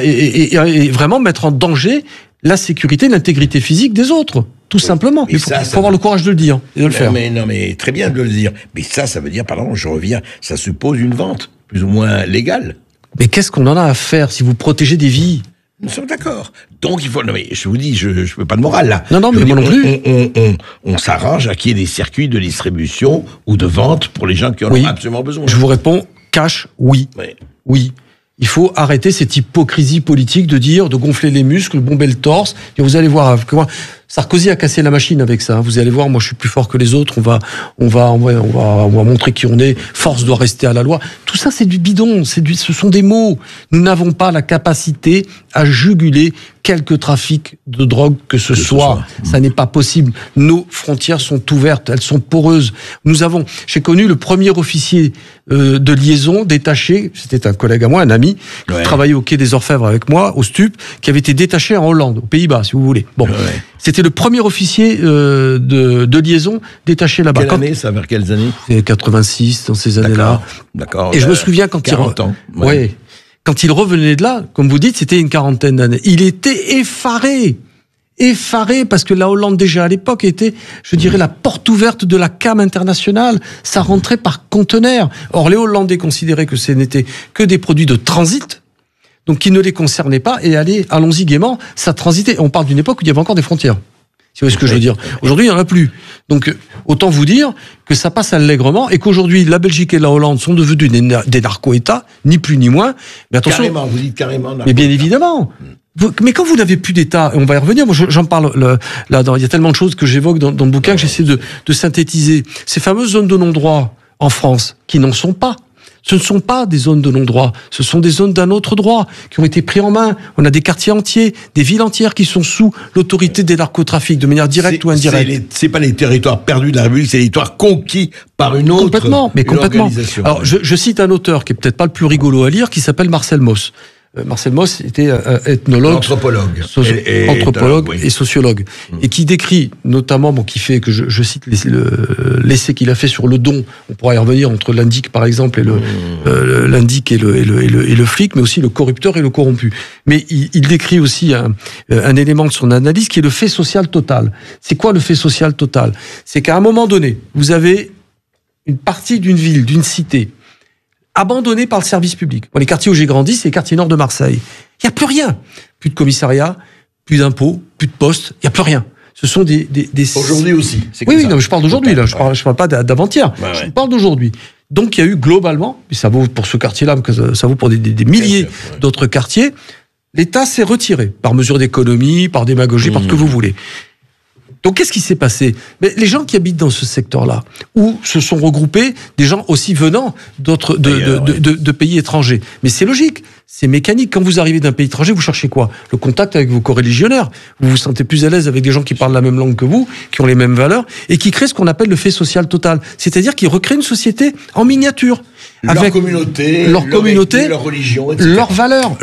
et vraiment mettre en danger la sécurité, l'intégrité physique des autres. Tout simplement. Il faut avoir le courage de le dire et de le faire. Mais très bien de le dire. Mais ça veut dire, pardon, je reviens, ça suppose une vente, plus ou moins légale. Mais qu'est-ce qu'on en a à faire si vous protégez des vies? Nous sommes d'accord. Donc il faut. Non mais je vous dis, je veux pas de morale là. Non, mais moi non plus. On s'arrange à qu'il y ait des circuits de distribution ou de vente pour les gens qui en ont absolument besoin. Je vous réponds, cash, oui. Oui. Il faut arrêter cette hypocrisie politique de gonfler les muscles, bomber le torse. Et vous allez voir, Sarkozy a cassé la machine avec ça. Vous allez voir, moi je suis plus fort que les autres. On va montrer qui on est. Force doit rester à la loi. Tout ça, c'est du bidon. Ce sont des mots. Nous n'avons pas la capacité à juguler quelque trafic de drogue que ce soit. Ça n'est pas possible. Nos frontières sont ouvertes. Elles sont poreuses. J'ai connu le premier officier de liaison détaché. C'était un collègue à moi, un ami, qui travaillait au Quai des Orfèvres avec moi, au Stup, qui avait été détaché en Hollande, aux Pays-Bas, si vous voulez. Bon. C'était le premier officier de liaison détaché là-bas. Quelle année, ça? Vers quelles années? 86, dans ces années-là. D'accord. Et je me souviens quand 40 ans. quand il revenait de là, comme vous dites, c'était une quarantaine d'années. Il était effaré parce que la Hollande déjà à l'époque était, je dirais, la porte ouverte de la cam internationale. Ça rentrait par conteneurs. Or, les Hollandais considéraient que ce n'était que des produits de transit, donc qui ne les concernaient pas, et allons-y gaiement, ça transitait. On parle d'une époque où il y avait encore des frontières. Si vous voyez ce que je veux dire. Aujourd'hui, il n'y en a plus. Donc, autant vous dire que ça passe allègrement et qu'aujourd'hui, la Belgique et la Hollande sont devenus des narco-États, ni plus ni moins. Mais attention. Carrément, vous dites carrément. Mais bien évidemment. Mais quand vous n'avez plus d'État, et on va y revenir, moi j'en parle là, il y a tellement de choses que j'évoque dans le bouquin que j'essaie de synthétiser. Ces fameuses zones de non-droit en France, qui n'en sont pas. Ce ne sont pas des zones de non-droit, ce sont des zones d'un autre droit qui ont été pris en main. On a des quartiers entiers, des villes entières qui sont sous l'autorité des narcotrafics, de manière directe ou indirecte. C'est pas les territoires perdus de la République, c'est les territoires conquis par une autre complètement. Organisation. Alors, je cite un auteur qui est peut-être pas le plus rigolo à lire, qui s'appelle Marcel Mauss. Marcel Mauss était ethnologue, anthropologue et sociologue, et qui décrit notamment, qui fait que je cite l'essai qu'il a fait sur le don. On pourra y revenir entre l'indique par exemple et l'indique et le flic, mais aussi le corrupteur et le corrompu. Mais il décrit aussi un élément de son analyse qui est le fait social total. C'est quoi le fait social total ? C'est qu'à un moment donné, vous avez une partie d'une ville, d'une cité, abandonnés par le service public. Les quartiers où j'ai grandi, c'est les quartiers nord de Marseille. Il n'y a plus rien. Plus de commissariat, plus d'impôts, plus de postes, il n'y a plus rien. Ce sont des... Aujourd'hui aussi. Oui, non, je parle d'aujourd'hui, là. Je parle pas d'avant-hier. Je parle d'aujourd'hui. Donc, il y a eu globalement, et ça vaut pour ce quartier-là, mais ça vaut pour des milliers d'autres quartiers, l'État s'est retiré par mesure d'économie, par démagogie, par ce que vous voulez. Donc, qu'est-ce qui s'est passé ? Mais les gens qui habitent dans ce secteur-là, où se sont regroupés des gens aussi venant de pays étrangers. Mais c'est logique, c'est mécanique. Quand vous arrivez d'un pays étranger, vous cherchez quoi ? Le contact avec vos coreligionnaires. Vous vous sentez plus à l'aise avec des gens qui parlent la même langue que vous, qui ont les mêmes valeurs, et qui créent ce qu'on appelle le fait social total. C'est-à-dire qu'ils recréent une société en miniature. Avec leur communauté, leur religion, etc. leurs valeurs.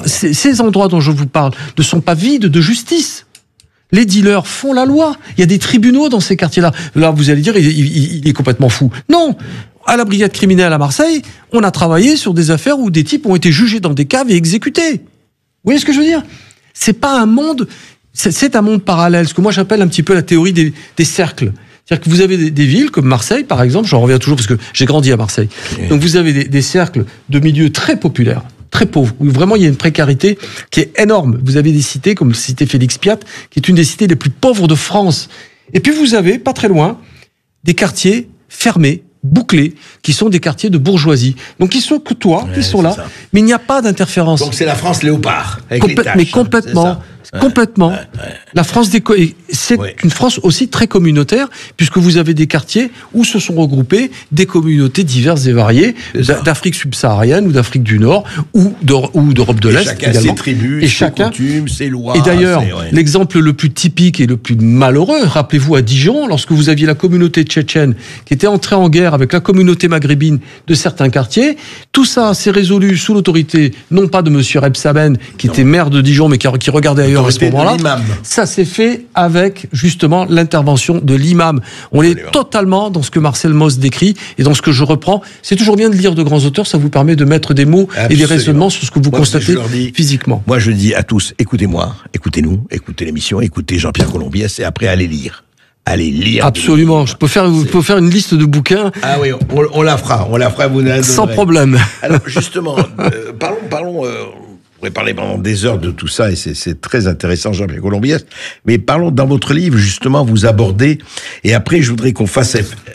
Ces endroits dont je vous parle ne sont pas vides de justice. Les dealers font la loi. Il y a des tribunaux dans ces quartiers-là. Là, vous allez dire, il est complètement fou. Non. À la brigade criminelle à Marseille, on a travaillé sur des affaires où des types ont été jugés dans des caves et exécutés. Vous voyez ce que je veux dire ? C'est pas un monde, c'est un monde parallèle. Ce que moi j'appelle un petit peu la théorie des cercles. C'est-à-dire que vous avez des villes comme Marseille, par exemple, j'en reviens toujours parce que j'ai grandi à Marseille. Donc vous avez des cercles de milieux très populaires, très pauvres, où vraiment il y a une précarité qui est énorme. Vous avez des cités comme la cité Félix Piat, qui est une des cités les plus pauvres de France. Et puis vous avez, pas très loin, des quartiers fermés, bouclés, qui sont des quartiers de bourgeoisie. Donc ils sont côtoient, ils sont là, mais il n'y a pas d'interférence. Donc c'est la France léopard, avec les taches, mais complètement. Complètement. La France c'est une France aussi très communautaire, puisque vous avez des quartiers où se sont regroupées des communautés diverses et variées, d'Afrique subsaharienne ou d'Afrique du Nord, ou d'Europe de l'Est. Chacun également. Ses tribus, ses coutumes, ses lois. Et d'ailleurs, l'exemple le plus typique et le plus malheureux, rappelez-vous à Dijon, lorsque vous aviez la communauté tchétchène qui était entrée en guerre avec la communauté maghrébine de certains quartiers, tout ça s'est résolu sous l'autorité, non pas de monsieur Rebsamen, qui était maire de Dijon, mais qui regardait ailleurs à ce moment-là. Ça s'est fait avec justement l'intervention de l'imam. On est totalement dans ce que Marcel Mauss décrit et dans ce que je reprends. C'est toujours bien de lire de grands auteurs, ça vous permet de mettre des mots et des raisonnements sur ce que vous constatez physiquement. Moi je dis à tous, écoutez-moi, écoutez-nous, écoutez l'émission, écoutez Jean-Pierre Colombiès et après allez lire. Allez lire. Absolument. Je peux faire une liste de bouquins. Ah oui, on la fera. Vous sans problème. Alors justement, parlons. On pourrait parler pendant des heures de tout ça et c'est très intéressant, Jean-Pierre Colombiès. Mais parlons dans votre livre, justement, vous abordez, et après je voudrais qu'on fasse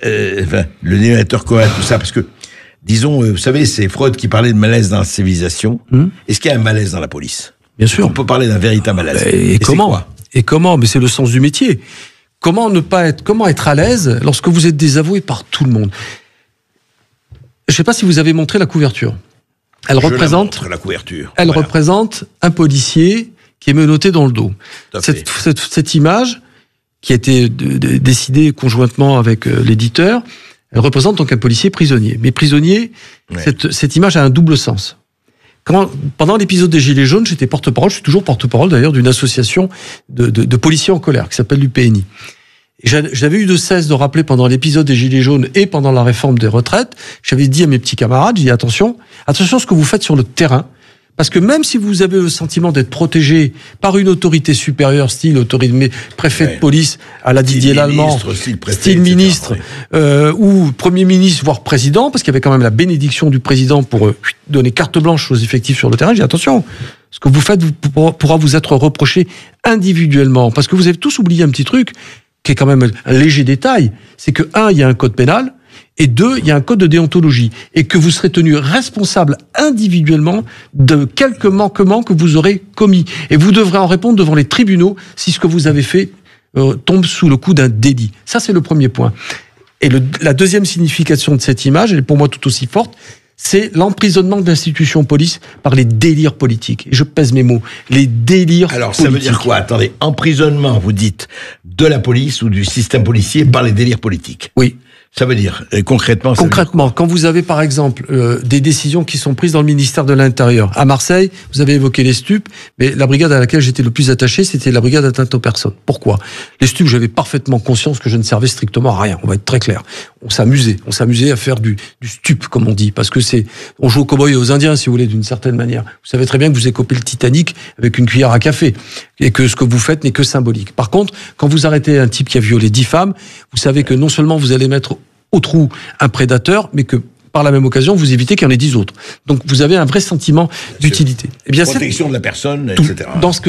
le dénominateur commun, tout ça, parce que, disons, vous savez, c'est Freud qui parlait de malaise dans la civilisation. Est-ce qu'il y a un malaise dans la police ? Bien sûr. On peut parler d'un véritable malaise. Et comment ? Mais c'est le sens du métier. Comment être à l'aise lorsque vous êtes désavoué par tout le monde ? Je ne sais pas si vous avez montré la couverture. Elle représente un policier qui est menotté dans le dos. Cette image, qui a été décidée conjointement avec l'éditeur, elle représente donc un policier prisonnier. Mais prisonnier, cette image a un double sens. Pendant l'épisode des Gilets jaunes, j'étais porte-parole, je suis toujours porte-parole d'ailleurs, d'une association de policiers en colère qui s'appelle l'UPNI. J'avais eu de cesse de rappeler pendant l'épisode des Gilets jaunes et pendant la réforme des retraites, j'avais dit à mes petits camarades, j'ai dit attention à ce que vous faites sur le terrain, Parce que même si vous avez le sentiment d'être protégé par une autorité supérieure, style préfet de police à la Didier Lallemand, style ministre, ou premier ministre, voire président, parce qu'il y avait quand même la bénédiction du président pour donner carte blanche aux effectifs sur le terrain, j'ai dit attention, ce que vous faites pourra vous être reproché individuellement. Parce que vous avez tous oublié un petit truc, qui est quand même un léger détail, c'est que, il y a un code pénal, et 2, il y a un code de déontologie. Et que vous serez tenu responsable individuellement de quelques manquements que vous aurez commis. Et vous devrez en répondre devant les tribunaux si ce que vous avez fait tombe sous le coup d'un délit. Ça, c'est le premier point. Et la deuxième signification de cette image, elle est pour moi tout aussi forte, c'est l'emprisonnement de l'institution police par les délires politiques. Et je pèse mes mots. Les délires politiques. Alors, ça veut dire quoi? Attendez, emprisonnement, vous dites, de la police ou du système policier par les délires politiques. Oui. Ça veut dire, concrètement... Concrètement, quand vous avez par exemple des décisions qui sont prises dans le ministère de l'Intérieur. À Marseille, vous avez évoqué les stupes, mais la brigade à laquelle j'étais le plus attaché, c'était la brigade atteinte aux personnes. Pourquoi? Les stupes, j'avais parfaitement conscience que je ne servais strictement à rien, on va être très clair. On s'amusait à faire du stup, comme on dit, parce que on joue aux cow-boys et aux Indiens, si vous voulez, d'une certaine manière. Vous savez très bien que vous écopez le Titanic avec une cuillère à café, et que ce que vous faites n'est que symbolique. Par contre, quand vous arrêtez un type qui a violé 10 femmes, vous savez que non seulement vous allez mettre au trou un prédateur, mais que par la même occasion, vous évitez qu'il y en ait 10 autres. Donc vous avez un vrai sentiment d'utilité. Eh bien, protection de la personne, etc.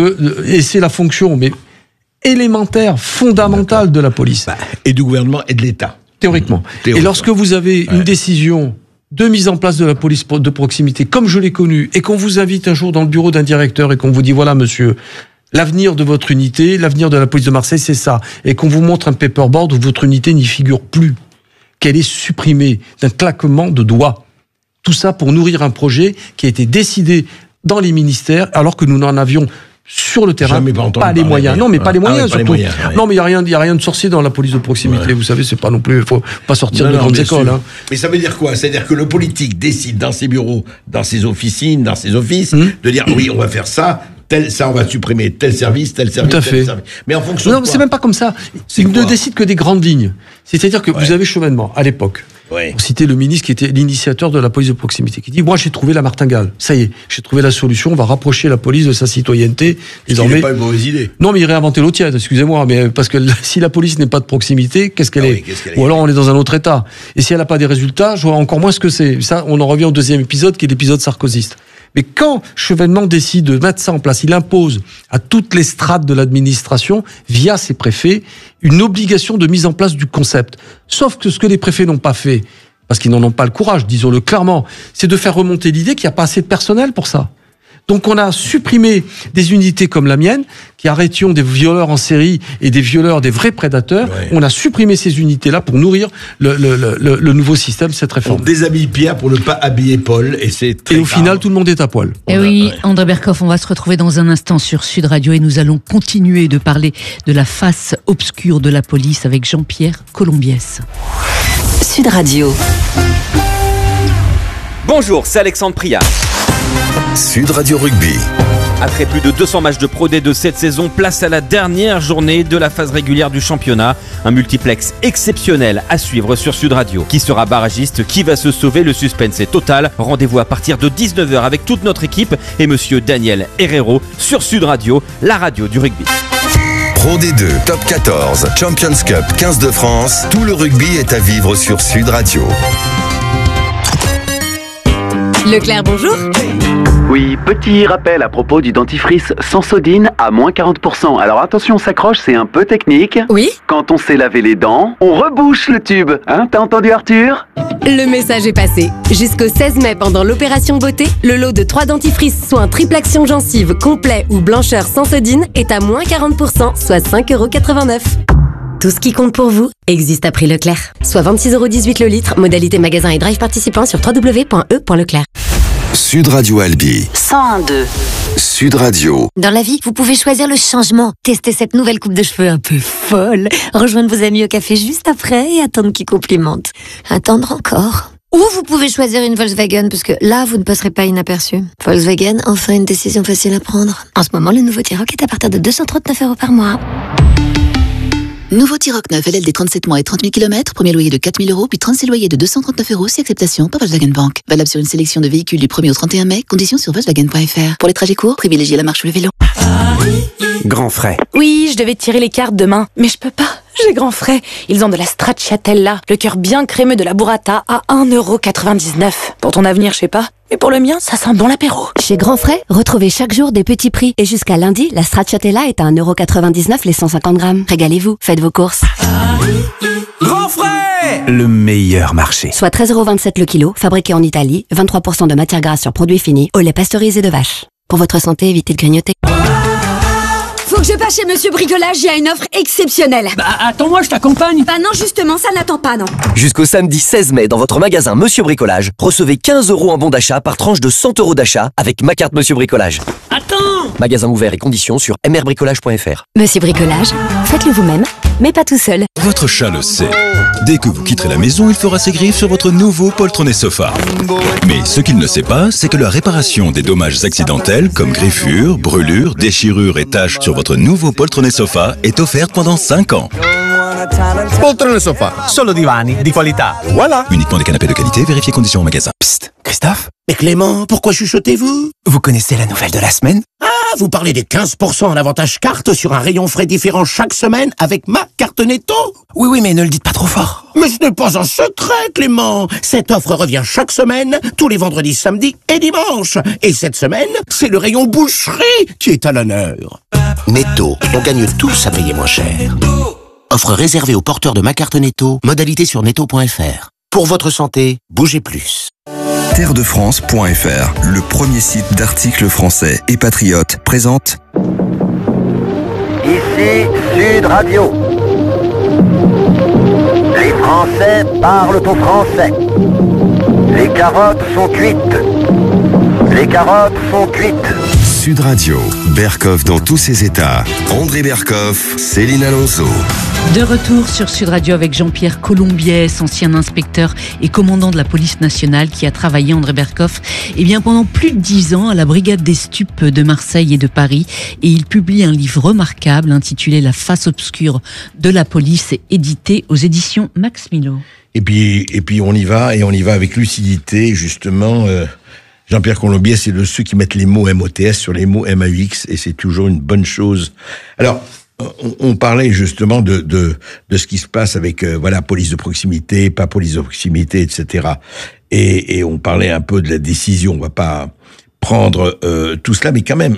Et c'est la fonction, mais élémentaire, fondamentale de la police. Et du gouvernement et de l'État. Théoriquement. Et lorsque vous avez une décision de mise en place de la police de proximité, comme je l'ai connue, et qu'on vous invite un jour dans le bureau d'un directeur et qu'on vous dit, voilà monsieur, l'avenir de votre unité, l'avenir de la police de Marseille, c'est ça. Et qu'on vous montre un paperboard où votre unité n'y figure plus, qu'elle est supprimée d'un claquement de doigts. Tout ça pour nourrir un projet qui a été décidé dans les ministères, alors que nous n'en avions sur le terrain pas les moyens. Non, mais pas les moyens, surtout. Non, mais il y a rien de sorcier dans la police de proximité. Vous savez, c'est pas non plus, faut pas sortir de grandes écoles. Hein. Mais ça veut dire quoi? C'est-à-dire que le politique décide dans ses bureaux, dans ses officines, dans ses offices, de dire oui, on va faire ça. Ça, on va supprimer tel service. Tout à fait. Mais en fonction de quoi? C'est même pas comme ça. Il ne décide que des grandes lignes. C'est-à-dire que vous avez Chevènement, à l'époque. Pour citer le ministre qui était l'initiateur de la police de proximité, qui dit, moi, j'ai trouvé la martingale. Ça y est, j'ai trouvé la solution. On va rapprocher la police de sa citoyenneté. Désormais, pas une mauvaise idée. Non, mais il réinventait l'eau tiède, excusez-moi. Mais parce que si la police n'est pas de proximité, qu'est-ce qu'elle est? Ou alors on est dans un autre état. Et si elle n'a pas des résultats, je vois encore moins ce que c'est. Ça, on en revient au deuxième épisode, qui est l'épisode sarkozyste. Mais quand Chevènement décide de mettre ça en place, il impose à toutes les strates de l'administration, via ses préfets, une obligation de mise en place du concept. Sauf que ce que les préfets n'ont pas fait, parce qu'ils n'en ont pas le courage, disons-le clairement, c'est de faire remonter l'idée qu'il n'y a pas assez de personnel pour ça. Donc on a supprimé des unités comme la mienne, qui arrêtions des violeurs en série et des violeurs, des vrais prédateurs. On a supprimé ces unités-là pour nourrir le nouveau système, cette réforme. On déshabille Pierre pour ne pas habiller Paul, et c'est très grave. Final, tout le monde est à poil. Et oui, André Berkoff, on va se retrouver dans un instant sur Sud Radio et nous allons continuer de parler de la face obscure de la police avec Jean-Pierre Colombiès. Sud Radio. Bonjour, c'est Alexandre Priat. Sud Radio Rugby. Après plus de 200 matchs de Pro D de cette saison, place à la dernière journée de la phase régulière du championnat. Un multiplex exceptionnel à suivre sur Sud Radio. Qui sera barragiste? Qui va se sauver? Le suspense est total. Rendez-vous à partir de 19h avec toute notre équipe et monsieur Daniel Herrero sur Sud Radio, la radio du rugby. Pro D2, Top 14, Champions Cup 15 de France. Tout le rugby est à vivre sur Sud Radio. Leclerc, bonjour. Oui, petit rappel à propos du dentifrice Sensodine à moins 40%. Alors attention, on s'accroche, c'est un peu technique. Oui. Quand on s'est lavé les dents, on rebouche le tube. Hein, t'as entendu Arthur? Le message est passé. Jusqu'au 16 mai, pendant l'opération beauté, le lot de 3 dentifrices soins triple action gencive complet ou blancheur Sensodine est à moins 40%, soit 5,89 €. Tout ce qui compte pour vous existe à prix Leclerc. Soit 26,18 € le litre, modalité magasin et drive participant sur www.e.leclerc. Sud Radio Albi. 101.2. Sud Radio. Dans la vie, vous pouvez choisir le changement. Tester cette nouvelle coupe de cheveux un peu folle. Rejoindre vos amis au café juste après et attendre qu'ils complimentent. Attendre encore. Ou vous pouvez choisir une Volkswagen, parce que là, vous ne passerez pas inaperçu. Volkswagen, enfin une décision facile à prendre. En ce moment, le nouveau T-Roc est à partir de 239 € par mois. Nouveau T-Roc 9 LLD 37 mois et 30 000 km, premier loyer de 4 000 €, puis 36 loyers de 239 € si acceptation par Volkswagen Bank. Valable sur une sélection de véhicules du 1er au 31 mai, conditions sur Volkswagen.fr. Pour les trajets courts, privilégiez la marche ou le vélo. Grand frais. Oui, je devais tirer les cartes demain, mais je peux pas. J'ai grand frais. Ils ont de la stracciatella, le cœur bien crémeux de la burrata à 1,99 €. Pour ton avenir, je sais pas. Mais pour le mien, ça sent bon l'apéro. Chez Grand Frais, retrouvez chaque jour des petits prix. Et jusqu'à lundi, la stracciatella est à 1,99 € les 150 grammes. Régalez-vous, faites vos courses. Grand frais. Le meilleur marché. Soit 13,27 € le kilo, fabriqué en Italie, 23% de matière grasse sur produits finis, au lait pasteurisé de vache. Pour votre santé, évitez de grignoter. Faut que je passe chez Monsieur Bricolage, il y a une offre exceptionnelle. Bah attends-moi, je t'accompagne. Bah non, justement, ça n'attend pas, non. Jusqu'au samedi 16 mai, dans votre magasin Monsieur Bricolage, recevez 15 € en bon d'achat par tranche de 100 € d'achat avec ma carte Monsieur Bricolage. Attends. Magasin ouvert et conditions sur mrbricolage.fr. Monsieur Bricolage, faites-le vous-même, mais pas tout seul. Votre chat le sait. Dès que vous quitterez la maison, il fera ses griffes sur votre nouveau poltronné sofa. Mais ce qu'il ne sait pas, c'est que la réparation des dommages accidentels comme griffures, brûlures, déchirures et taches sur votre nouveau poltronné sofa est offerte pendant 5 ans. Poltrone sofa, solo divani di qualità. Voilà. Uniquement des canapés de qualité, vérifiez conditions au magasin. Psst, Christophe. Mais Clément, pourquoi chuchotez-vous? Vous connaissez la nouvelle de la semaine? Ah, vous parlez des 15% en avantage carte sur un rayon frais différent chaque semaine avec ma carte Netto? Oui, mais ne le dites pas trop fort. Mais ce n'est pas un secret, Clément. Cette offre revient chaque semaine, tous les vendredis, samedis et dimanches. Et cette semaine, c'est le rayon boucherie qui est à l'honneur. Netto, on gagne tous à payer moins cher. Offre réservée aux porteurs de ma carte Netto, modalité sur netto.fr. Pour votre santé, bougez plus. Terredefrance.fr, le premier site d'articles français et patriotes, présente Ici Sud Radio. Les Français parlent au français. Les carottes sont cuites. Les carottes sont cuites. Sud Radio, Berkoff dans tous ses états. André Berkoff, Céline Alonso. De retour sur Sud Radio avec Jean-Pierre Colombiès, ancien inspecteur et commandant de la police nationale qui a travaillé, André Berkoff, pendant plus de 10 ans à la brigade des stupes de Marseille et de Paris. Et il publie un livre remarquable intitulé La face obscure de la police, édité aux éditions Max Milo. Et puis on y va avec lucidité, justement. Jean-Pierre Colombiès, c'est de ceux qui mettent les mots MOTS sur les mots MAUX, et c'est toujours une bonne chose. Alors, on parlait justement de ce qui se passe avec police de proximité, pas police de proximité, etc. Et on parlait un peu de la décision. On va pas prendre tout cela, mais quand même,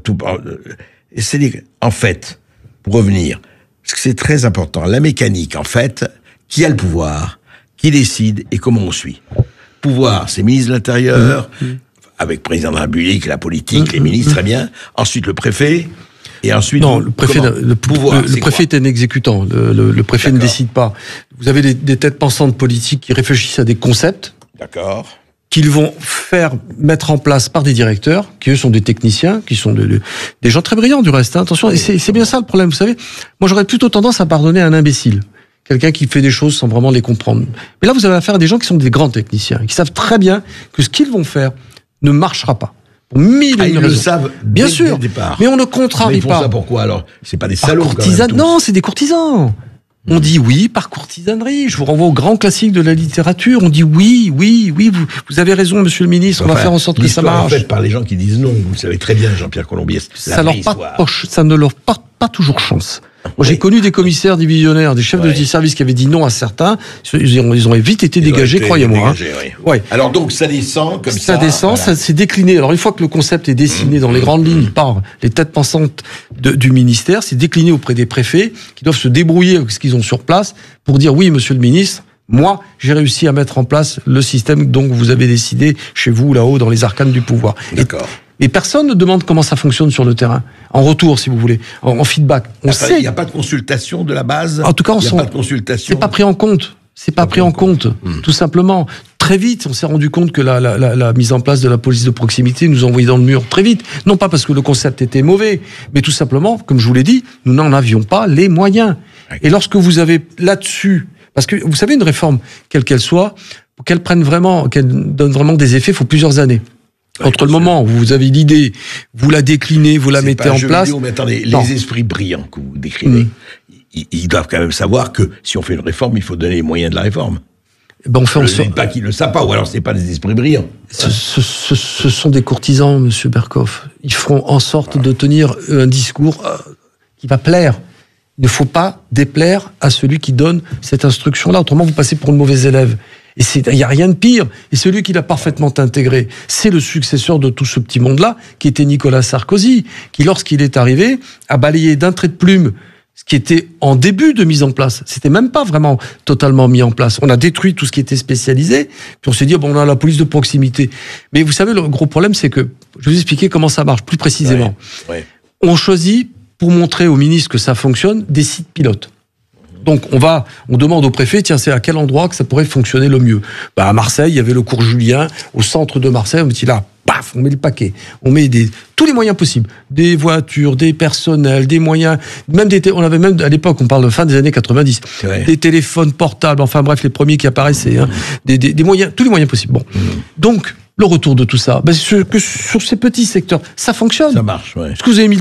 en fait, pour revenir, parce que c'est très important, la mécanique, en fait, qui a le pouvoir, qui décide et comment on suit. Pouvoir, c'est ministre de l'Intérieur, avec président de la République, la politique, les ministres, très bien. Ensuite, le préfet. Et ensuite, non, le préfet, le préfet est un exécutant. Le préfet ne décide pas. Vous avez des têtes pensantes politiques qui réfléchissent à des concepts. D'accord. Qu'ils vont mettre en place par des directeurs, qui eux sont des techniciens, qui sont des gens très brillants du reste. Hein, attention, et c'est bien ça le problème. Vous savez, moi j'aurais plutôt tendance à pardonner à un imbécile. Quelqu'un qui fait des choses sans vraiment les comprendre. Mais là, vous avez affaire à des gens qui sont des grands techniciens, qui savent très bien que ce qu'ils vont faire ne marchera pas. Pour mille et une raisons. Ils le savent bien sûr, dès le départ. Mais on ne contrarie pas. Ils font ça pourquoi alors? C'est pas des salauds quand même. Non, c'est des courtisans. On dit oui par courtisanerie. Je vous renvoie au grand classique de la littérature. On dit oui, vous avez raison, monsieur le ministre, on va faire en sorte que ça marche. L'histoire est faite par les gens qui disent non. Vous le savez très bien, Jean-Pierre Colombiès. Ça ne leur porte pas toujours chance. Moi, j'ai connu des commissaires divisionnaires, des chefs de service qui avaient dit non à certains. Ils ont vite été dégagés, croyez-moi. Oui. Alors donc, ça descend comme ça. Ça descend, ça s'est décliné. Alors une fois que le concept est dessiné dans les grandes lignes par les têtes pensantes du ministère, c'est décliné auprès des préfets qui doivent se débrouiller avec ce qu'ils ont sur place pour dire oui, monsieur le ministre, moi, j'ai réussi à mettre en place le système dont vous avez décidé chez vous, là-haut, dans les arcanes du pouvoir. D'accord. Et personne ne demande comment ça fonctionne sur le terrain. En retour, si vous voulez, en feedback. On sait. Il n'y a pas de consultation de la base. En tout cas, il n'y a pas de consultation. C'est pas pris en compte. C'est pas pris en compte, tout simplement. Très vite, on s'est rendu compte que la mise en place de la police de proximité nous envoyait dans le mur très vite. Non pas parce que le concept était mauvais, mais tout simplement, comme je vous l'ai dit, nous n'en avions pas les moyens. Et lorsque vous avez là-dessus, parce que vous savez, une réforme, quelle qu'elle soit, pour qu'elle prenne vraiment, qu'elle donne vraiment des effets, il faut plusieurs années. Entre le moment où vous avez l'idée, vous la déclinez, vous la mettez en place. Mais attendez, les esprits brillants que vous décrivez, ils doivent quand même savoir que si on fait une réforme, il faut donner les moyens de la réforme. Ben on fait en sorte. Pas qu'ils ne le savent pas, ou alors c'est pas des esprits brillants. Ce sont des courtisans, Monsieur Berkoff. Ils feront en sorte de tenir un discours qui va plaire. Il ne faut pas déplaire à celui qui donne cette instruction-là. Autrement, vous passez pour une mauvaise élève. Et il n'y a rien de pire. Et celui qui l'a parfaitement intégré, c'est le successeur de tout ce petit monde-là, qui était Nicolas Sarkozy, qui, lorsqu'il est arrivé, a balayé d'un trait de plume ce qui était en début de mise en place. C'était même pas vraiment totalement mis en place. On a détruit tout ce qui était spécialisé, puis on s'est dit, bon, on a la police de proximité. Mais vous savez, le gros problème, c'est que, je vais vous expliquer comment ça marche plus précisément. Ouais. On choisit, pour montrer au ministre que ça fonctionne, des sites pilotes. Donc on demande au préfet, tiens, c'est à quel endroit que ça pourrait fonctionner le mieux. À Marseille, il y avait le cours Julien, au centre de Marseille, on dit là, paf, on met le paquet. On met tous les moyens possibles. Des voitures, des personnels, des moyens, on avait même, à l'époque, on parle de fin des années 90, des téléphones portables, enfin bref, les premiers qui apparaissaient, des moyens, tous les moyens possibles. Bon. Donc, le retour de tout ça, sur ces petits secteurs, ça fonctionne. Ça marche, ouais. Ce que vous avez mis